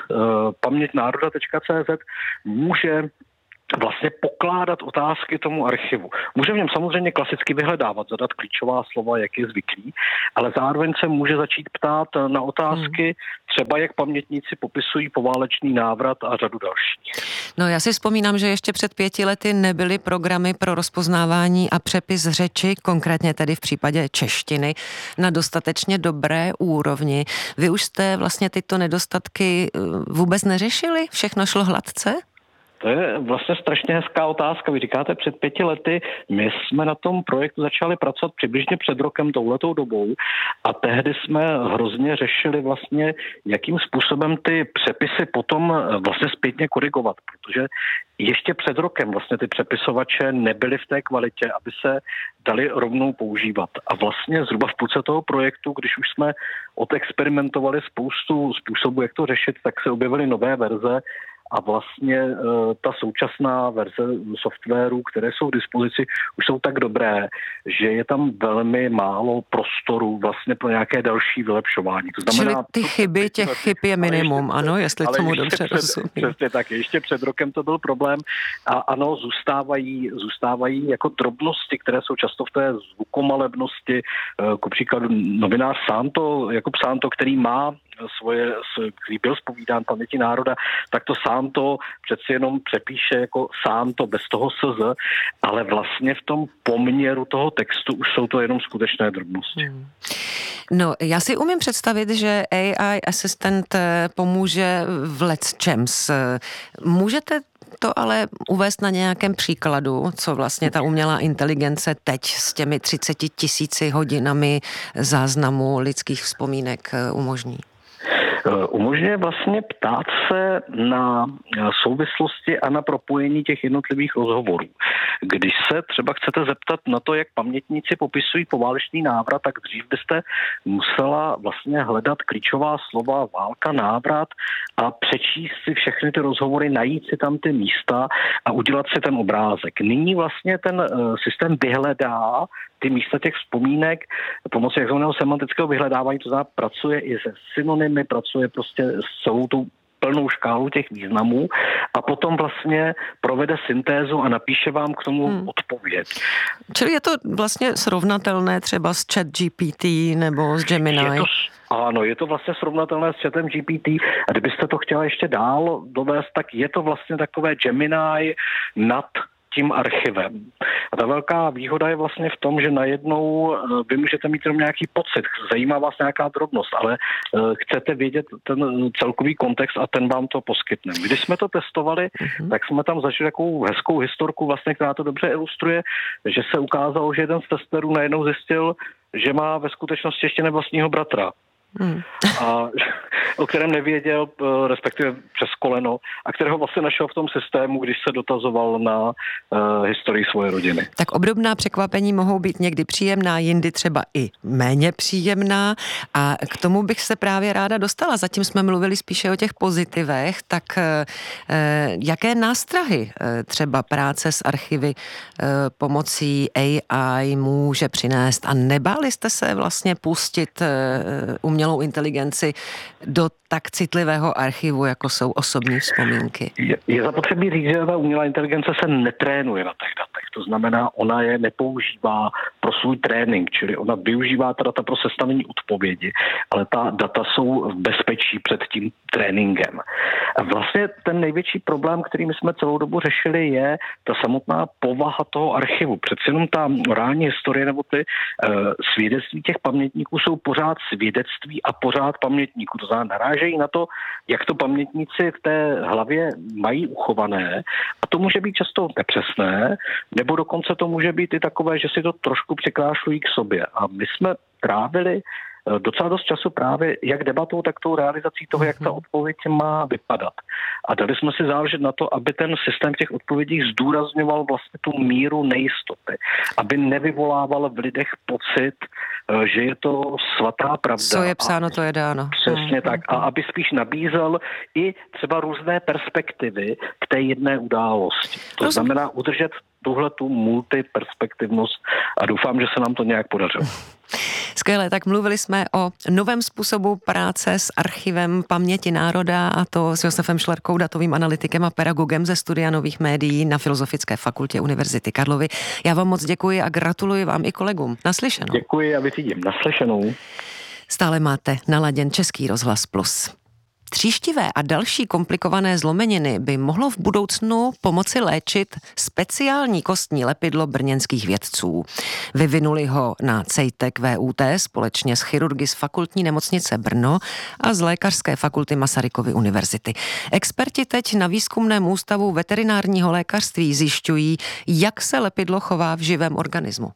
pamětnároda.cz, může vlastně pokládat otázky tomu archivu. Může v něm samozřejmě klasicky vyhledávat, zadat klíčová slova, jak je zvyklý, ale zároveň se může začít ptát na otázky, třeba jak pamětníci popisují poválečný návrat a řadu dalších. No já si vzpomínám, že ještě před 5 lety nebyly programy pro rozpoznávání a přepis řeči, konkrétně tedy v případě češtiny, na dostatečně dobré úrovni. Vy už jste vlastně tyto nedostatky vůbec neřešili? Všechno šlo hladce? To je vlastně strašně hezká otázka. Vy říkáte před 5 lety, my jsme na tom projektu začali pracovat přibližně před rokem touhletou dobou a tehdy jsme hrozně řešili vlastně, jakým způsobem ty přepisy potom vlastně zpětně korigovat, protože ještě před rokem vlastně ty přepisovače nebyly v té kvalitě, aby se dali rovnou používat. A vlastně zhruba v půlce toho projektu, když už jsme odexperimentovali spoustu způsobů, jak to řešit, tak se objevily nové verze. A vlastně ta současná verze softwaru, které jsou k dispozici, už jsou tak dobré, že je tam velmi málo prostoru vlastně pro nějaké další vylepšování. To znamená, čili ty chyby, těch chyb je minimum, ano, jestli tomu dobře rozumím. Přesně tak, ještě před rokem to byl problém a ano, zůstávají jako drobnosti, které jsou často v té zvukomalebnosti, ku příkladu novinář Jakub Sánto, který má který byl zpovídán Paměti národa, tak to Sánto přeci jenom přepíše jako Sánto bez toho SZ, ale vlastně v tom poměru toho textu už jsou to jenom skutečné drobnosti. No, já si umím představit, že AI asistent pomůže v lecčems. Můžete to ale uvést na nějakém příkladu, co vlastně ta umělá inteligence teď s těmi 30 000 hodinami záznamů lidských vzpomínek umožní? Umožňuje vlastně ptát se na souvislosti a na propojení těch jednotlivých rozhovorů. Když se třeba chcete zeptat na to, jak pamětníci popisují poválečný návrat, tak dřív byste musela vlastně hledat klíčová slova válka, návrat a přečíst si všechny ty rozhovory, najít si tam ty místa a udělat si ten obrázek. Nyní vlastně ten systém vyhledá ty místa těch vzpomínek pomocí takzvaného semantického vyhledávání, to znamená pracuje i se synonymy, pracuje prostě s celou tou plnou škálu těch významů a potom vlastně provede syntézu a napíše vám k tomu odpověď. Čili je to vlastně srovnatelné třeba s ChatGPT nebo s Gemini? Ano, je to vlastně srovnatelné s chatem GPT a kdybyste to chtěla ještě dál dovést, tak je to vlastně takové Gemini nad tím archivem. A ta velká výhoda je vlastně v tom, že najednou vy můžete mít jenom nějaký pocit, zajímá vás nějaká drobnost, ale chcete vědět ten celkový kontext a ten vám to poskytne. Když jsme to testovali, tak jsme tam zažili takovou hezkou historku, vlastně, která to dobře ilustruje, že se ukázalo, že jeden z testerů najednou zjistil, že má ve skutečnosti ještě nevlastního bratra. a o kterém nevěděl, respektive přes koleno, a kterého vlastně našel v tom systému, když se dotazoval na historii svoje rodiny. Tak obdobná překvapení mohou být někdy příjemná, jindy třeba i méně příjemná, a k tomu bych se právě ráda dostala. Zatím jsme mluvili spíše o těch pozitivech, tak jaké nástrahy třeba práce s archivy pomocí AI může přinést, a nebáli jste se vlastně pustit umělou inteligenci do tak citlivého archivu, jako jsou osobní vzpomínky? Je zapotřebí říct, že ta umělá inteligence se netrénuje na těch datech. To znamená, ona je nepoužívá pro svůj trénink, čili ona využívá ta data pro sestavení odpovědi, ale ta data jsou v bezpečí před tím tréninkem. A vlastně ten největší problém, který my jsme celou dobu řešili, je ta samotná povaha toho archivu. Přece jenom ta morální historie nebo ty svědectví těch pamětníků jsou pořád svědectví a pořád pamětníků. To znamená, narážejí na to, jak to pamětníci v té hlavě mají uchované, a to může být často nepřesné, nebo dokonce to může být i takové, že si to trošku přikrášlují k sobě. A my jsme trávili docela dost času právě jak debatou, tak tou realizací toho, jak ta odpověď má vypadat. A dali jsme si záležet na to, aby ten systém těch odpovědí zdůrazňoval vlastně tu míru nejistoty, aby nevyvolával v lidech pocit, že je to svatá pravda. Co je psáno, to je dáno. Přesně tak. A aby spíš nabízel i třeba různé perspektivy k té jedné události. To znamená udržet tuhletu multiperspektivnost, a doufám, že se nám to nějak podařilo. Skvěle, tak mluvili jsme o novém způsobu práce s archivem paměti národa, a to s Josefem Šlerkou, datovým analytikem a pedagogem ze Studia nových médií na Filozofické fakultě Univerzity Karlovy. Já vám moc děkuji a gratuluji vám i kolegům. Naslyšenou. Děkuji a vyřídím. Naslyšenou. Stále máte naladěn Český rozhlas Plus. Tříštivé a další komplikované zlomeniny by mohlo v budoucnu pomoci léčit speciální kostní lepidlo brněnských vědců. Vyvinuli ho na CEITEC VUT společně s chirurgy z Fakultní nemocnice Brno a z Lékařské fakulty Masarykovy univerzity. Experti teď na Výzkumném ústavu veterinárního lékařství zjišťují, jak se lepidlo chová v živém organismu.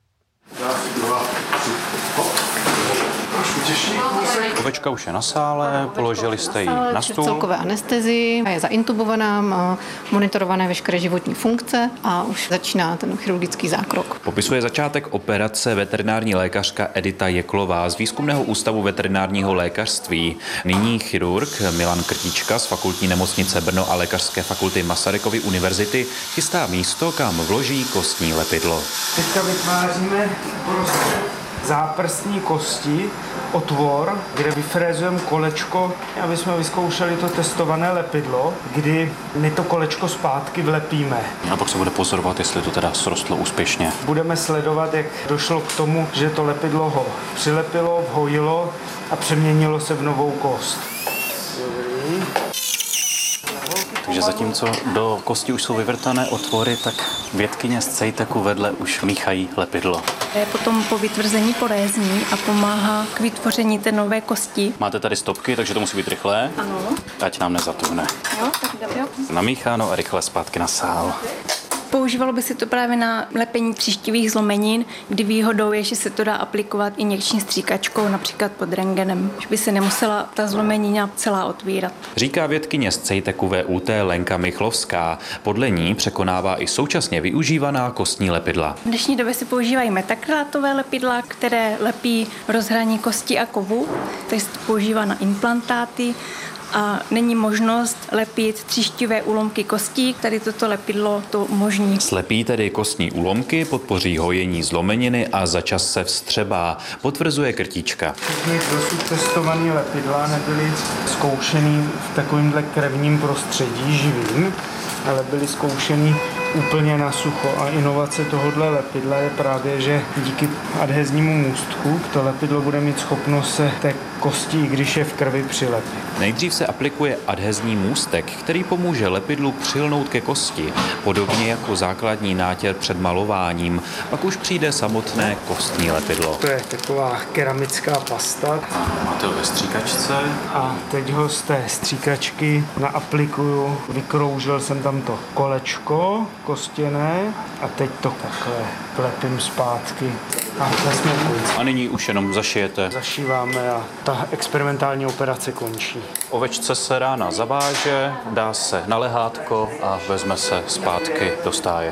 Ovečka už je na sále, položili jste ji na stůl. Celkové anestezii, je zaintubovaná, má monitorované veškeré životní funkce a už začíná ten chirurgický zákrok. Popisuje začátek operace veterinární lékařka Edita Jeklová z Výzkumného ústavu veterinárního lékařství. Nyní chirurg Milan Krtička z Fakultní nemocnice Brno a Lékařské fakulty Masarykovy univerzity chystá místo, kam vloží kostní lepidlo. Teďka vytváříme záprstní kosti, otvor, kde vyfrézujeme kolečko, aby jsme vyzkoušeli to testované lepidlo, kdy my to kolečko zpátky vlepíme. A pak se bude pozorovat, jestli to teda srostlo úspěšně. Budeme sledovat, jak došlo k tomu, že to lepidlo ho přilepilo, vhojilo a přeměnilo se v novou kost. Dobrý. Takže zatímco do kosti už jsou vyvrtané otvory, tak vědkyně z CEITECu vedle už míchají lepidlo. Je potom po vytvrzení porézní a pomáhá k vytvoření té nové kosti. Máte tady stopky, takže to musí být rychlé. Ano. Ať nám nezatuhne. Jo, tak jo. Namícháno a rychle zpátky na sál. Používalo by se to právě na lepení tříštivých zlomenin, kdy výhodou je, že se to dá aplikovat injekční stříkačkou, například pod rentgenem, že by se nemusela ta zlomenina celá otvírat. Říká vědkyně z CEITECu VUT Lenka Michlovská. Podle ní překonává i současně využívaná kostní lepidla. V dnešní době se používají metakrátové lepidla, které lepí rozhraní kosti a kovu, takže se to používá na implantáty, a není možnost lepit tříštivé úlomky kostí, tady toto lepidlo to umožní. Slepí tedy kostní úlomky, podpoří hojení zlomeniny a začas se vstřebá, potvrzuje Krtička. Všechny dosud testované lepidla nebyly zkoušeny v takovémhle krevním prostředí živým, ale byly zkoušeny úplně na sucho. A inovace tohohle lepidla je právě, že díky adheznímu můstku to lepidlo bude mít schopnost se té kosti, i když je v krvi, přilepit. Nejdřív se aplikuje adhezní můstek, který pomůže lepidlu přilnout ke kosti, podobně jako základní nátěr před malováním. Pak už přijde samotné kostní lepidlo. To je taková keramická pasta. Máte ho ve stříkačce. A teď ho z té stříkačky naaplikuju. Vykroužil jsem tam to kolečko kostěné a teď to takhle lepím zpátky a jsme u konce. A nyní už jenom zašijete. Zašíváme a ta experimentální operace končí. Ovečce se rána zaváže, dá se na lehátko a vezme se zpátky do stáje.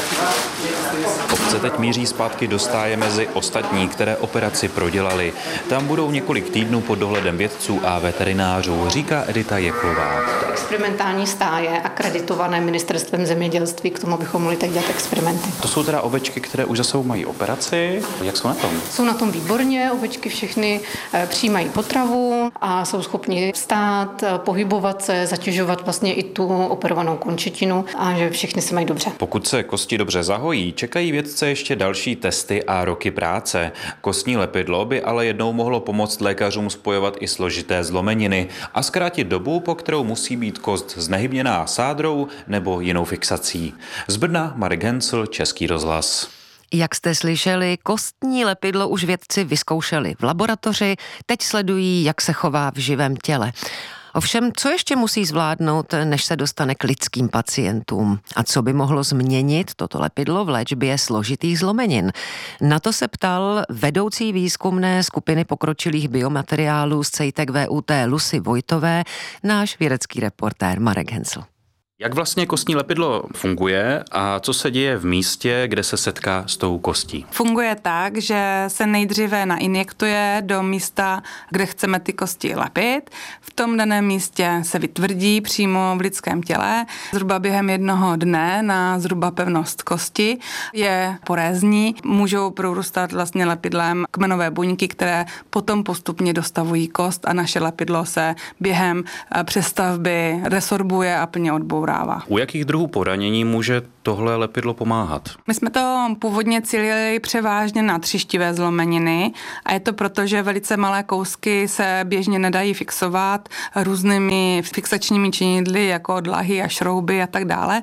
Ovce teď míří zpátky do stáje mezi ostatní, které operaci prodělali. Tam budou několik týdnů pod dohledem vědců a veterinářů, říká Edita Jeklová. Experimentální stáje akreditované ministerstvem zemědělství, k tomu bychom mohli tak dělat experimenty. To jsou teda ovečky, které už za sebou mají operaci. Jak jsou na tom? Jsou na tom výborně, ovečky všechny přijímají potravu a jsou schopni vstát, pohybovat se, zatěžovat vlastně i tu operovanou končetinu a že všechny se mají dobře. Pokud se kosti dobře zahojí, čekají vědce ještě další testy a roky práce. Kostní lepidlo by ale jednou mohlo pomoct lékařům spojovat i složité zlomeniny a zkrátit dobu, po kterou musí být kost znehybněná sádrou nebo jinou fixací. Z Brna Marek Hencl, Český rozhlas. Jak jste slyšeli, kostní lepidlo už vědci vyzkoušeli v laboratoři, teď sledují, jak se chová v živém těle. Ovšem, co ještě musí zvládnout, než se dostane k lidským pacientům? A co by mohlo změnit toto lepidlo v léčbě složitých zlomenin? Na to se ptal vedoucí výzkumné skupiny pokročilých biomateriálů z CEJTEC VUT Lucy Vojtové, náš vědecký reportér Marek Hencl. Jak vlastně kostní lepidlo funguje a co se děje v místě, kde se setká s tou kostí? Funguje tak, že se nejdříve nainjektuje do místa, kde chceme ty kosti lepit. V tom daném místě se vytvrdí přímo v lidském těle. Zhruba během 1 dne na zhruba pevnost kosti je porézní. Můžou prorůstat vlastně lepidlem kmenové buňky, které potom postupně dostavují kost a naše lepidlo se během přestavby resorbuje a plně odbourá. U jakých druhů poranění může tohle lepidlo pomáhat? My jsme to původně cílili převážně na třištivé zlomeniny a je to proto, že velice malé kousky se běžně nedají fixovat různými fixačními činidly jako dlahy a šrouby a tak dále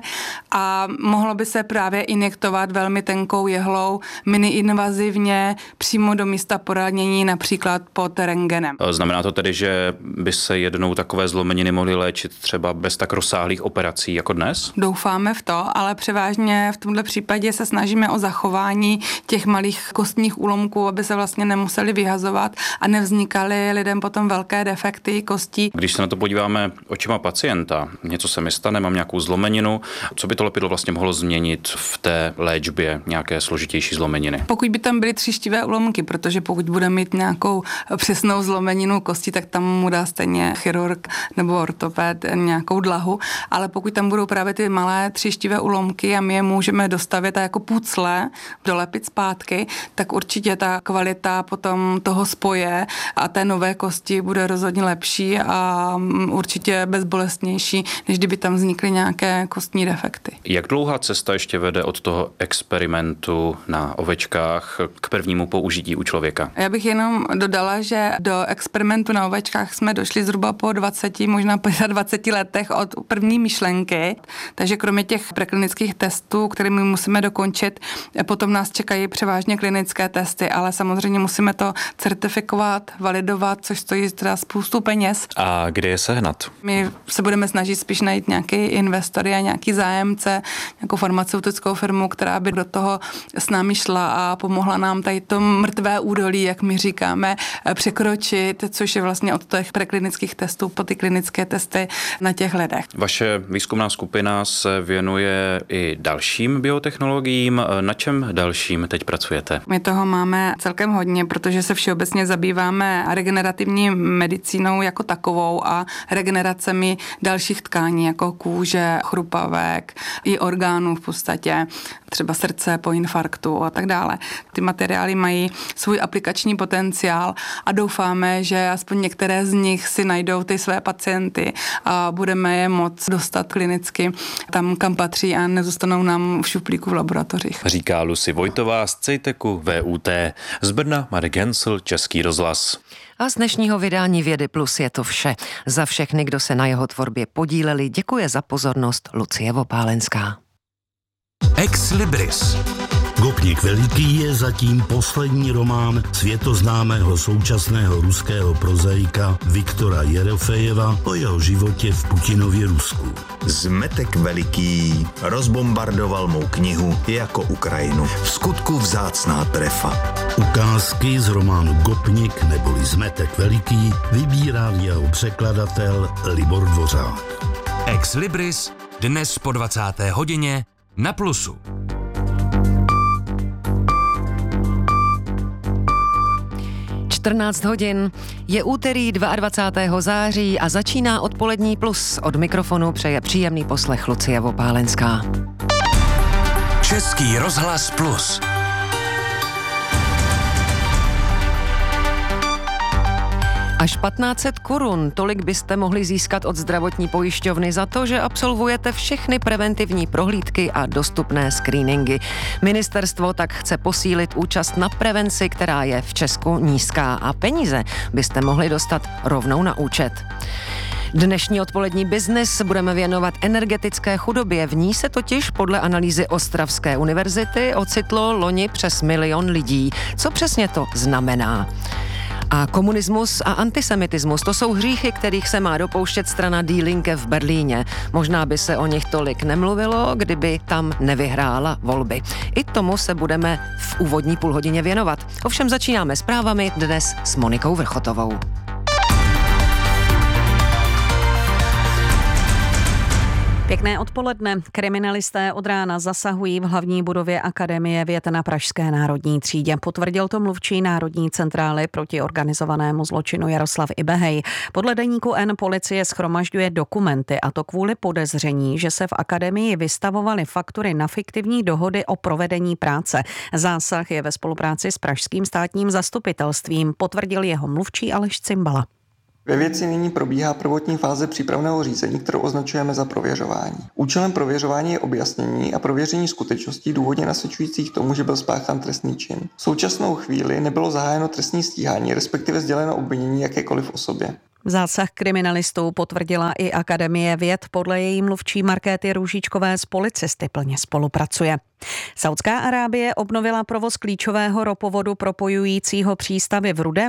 a mohlo by se právě injektovat velmi tenkou jehlou miniinvazivně přímo do místa poranění, například pod rentgenem. Znamená to tedy, že by se jednou takové zlomeniny mohly léčit třeba bez tak rozsáhlých operací jako dnes? Doufáme v to, ale převážně v tomto případě se snažíme o zachování těch malých kostních úlomků, aby se vlastně nemuseli vyhazovat a nevznikaly lidem potom velké defekty kostí. Když se na to podíváme očima pacienta, něco se mi stane, mám nějakou zlomeninu, co by to lepidlo vlastně mohlo změnit v té léčbě nějaké složitější zlomeniny? Pokud by tam byly třištivé úlomky, protože pokud bude mít nějakou přesnou zlomeninu kosti, tak tam mu dá stejně chirurg nebo ortoped nějakou dlahu, ale pokud tam budou právě ty malé třištivé úlomky a my je můžeme dostavit a jako pucle dolepit zpátky, tak určitě ta kvalita potom toho spoje a té nové kosti bude rozhodně lepší a určitě bezbolestnější, než kdyby tam vznikly nějaké kostní defekty. Jak dlouhá cesta ještě vede od toho experimentu na ovečkách k prvnímu použití u člověka? Já bych jenom dodala, že do experimentu na ovečkách jsme došli zhruba po 20, možná 25 letech od první myšlenky, takže kromě těch preklinických testů, kterými musíme dokončit, potom nás čekají převážně klinické testy, ale samozřejmě musíme to certifikovat, validovat, což stojí teda spoustu peněz. A kde je sehnat? My se budeme snažit spíš najít nějaký investory a nějaký zájemce, nějakou farmaceutickou firmu, která by do toho s námi šla a pomohla nám tady to mrtvé údolí, jak my říkáme, překročit, což je vlastně od těch preklinických testů po ty klinické testy na těch lidech. Vaše výzkumná skupina se věnuje i dalším biotechnologiím. Na čem dalším teď pracujete? My toho máme celkem hodně, protože se všeobecně zabýváme regenerativní medicínou jako takovou a regeneracemi dalších tkání, jako kůže, chrupavek i orgánů v podstatě, třeba srdce po infarktu a tak dále. Ty materiály mají svůj aplikační potenciál a doufáme, že aspoň některé z nich si najdou ty své pacienty a budeme je moct dostat klinicky tam, kam patří a nezůstanou nám v šuplíku v laboratořích. Říká Lucy Vojtová z CEJTECu VUT. Z Brna Marek Hencl, Český rozhlas. A z dnešního vydání Vědy Plus je to vše. Za všechny, kdo se na jeho tvorbě podíleli, děkuje za pozornost Lucie Vopálenská. Ex Libris. Gopnik veliký je zatím poslední román světoznámého současného ruského prozaika Viktora Jerofejeva o jeho životě v Putinově Rusku. Zmetek veliký rozbombardoval mou knihu jako Ukrajinu. V skutku vzácná trefa. Ukázky z románu Gopnik neboli Zmetek veliký vybírá jeho překladatel Libor Dvořák. Ex Libris dnes po 20. hodině na Plusu. hodin. Je úterý 22. září a začíná odpolední Plus. Od mikrofonu přeje příjemný poslech Lucie Vopálenská. Český rozhlas Plus. Až 1500 korun, tolik byste mohli získat od zdravotní pojišťovny za to, že absolvujete všechny preventivní prohlídky a dostupné screeningy. Ministerstvo tak chce posílit účast na prevenci, která je v Česku nízká, a peníze byste mohli dostat rovnou na účet. Dnešní odpolední biznis budeme věnovat energetické chudobě. V ní se totiž podle analýzy Ostravské univerzity ocitlo loni přes 1 milion lidí. Co přesně to znamená? A komunismus a antisemitismus, to jsou hříchy, kterých se má dopouštět strana Die Linke v Berlíně. Možná by se o nich tolik nemluvilo, kdyby tam nevyhrála volby. I tomu se budeme v úvodní půlhodině věnovat. Ovšem začínáme zprávami dnes s Monikou Vrchotovou. Pěkné odpoledne. Kriminalisté od rána zasahují v hlavní budově Akademie věd na Pražské národní třídě. Potvrdil to mluvčí Národní centrály proti organizovanému zločinu Jaroslav Ibehej. Podle deníku N policie shromažďuje dokumenty, a to kvůli podezření, že se v akademii vystavovaly faktury na fiktivní dohody o provedení práce. Zásah je ve spolupráci s pražským státním zastupitelstvím, potvrdil jeho mluvčí Aleš Cimbala. Ve věci nyní probíhá prvotní fáze přípravného řízení, kterou označujeme za prověřování. Účelem prověřování je objasnění a prověření skutečností důvodně nasvědčujících tomu, že byl spáchán trestný čin. V současnou chvíli nebylo zahájeno trestní stíhání, respektive sděleno obvinění jakékoliv osobě. Zásah kriminalistů potvrdila i Akademie věd. Podle její mluvčí Markéty Růžičkové s policisty plně spolupracuje. Saudská Arábie obnovila provoz klíčového ropovodu propojujícího přístavy v Rudém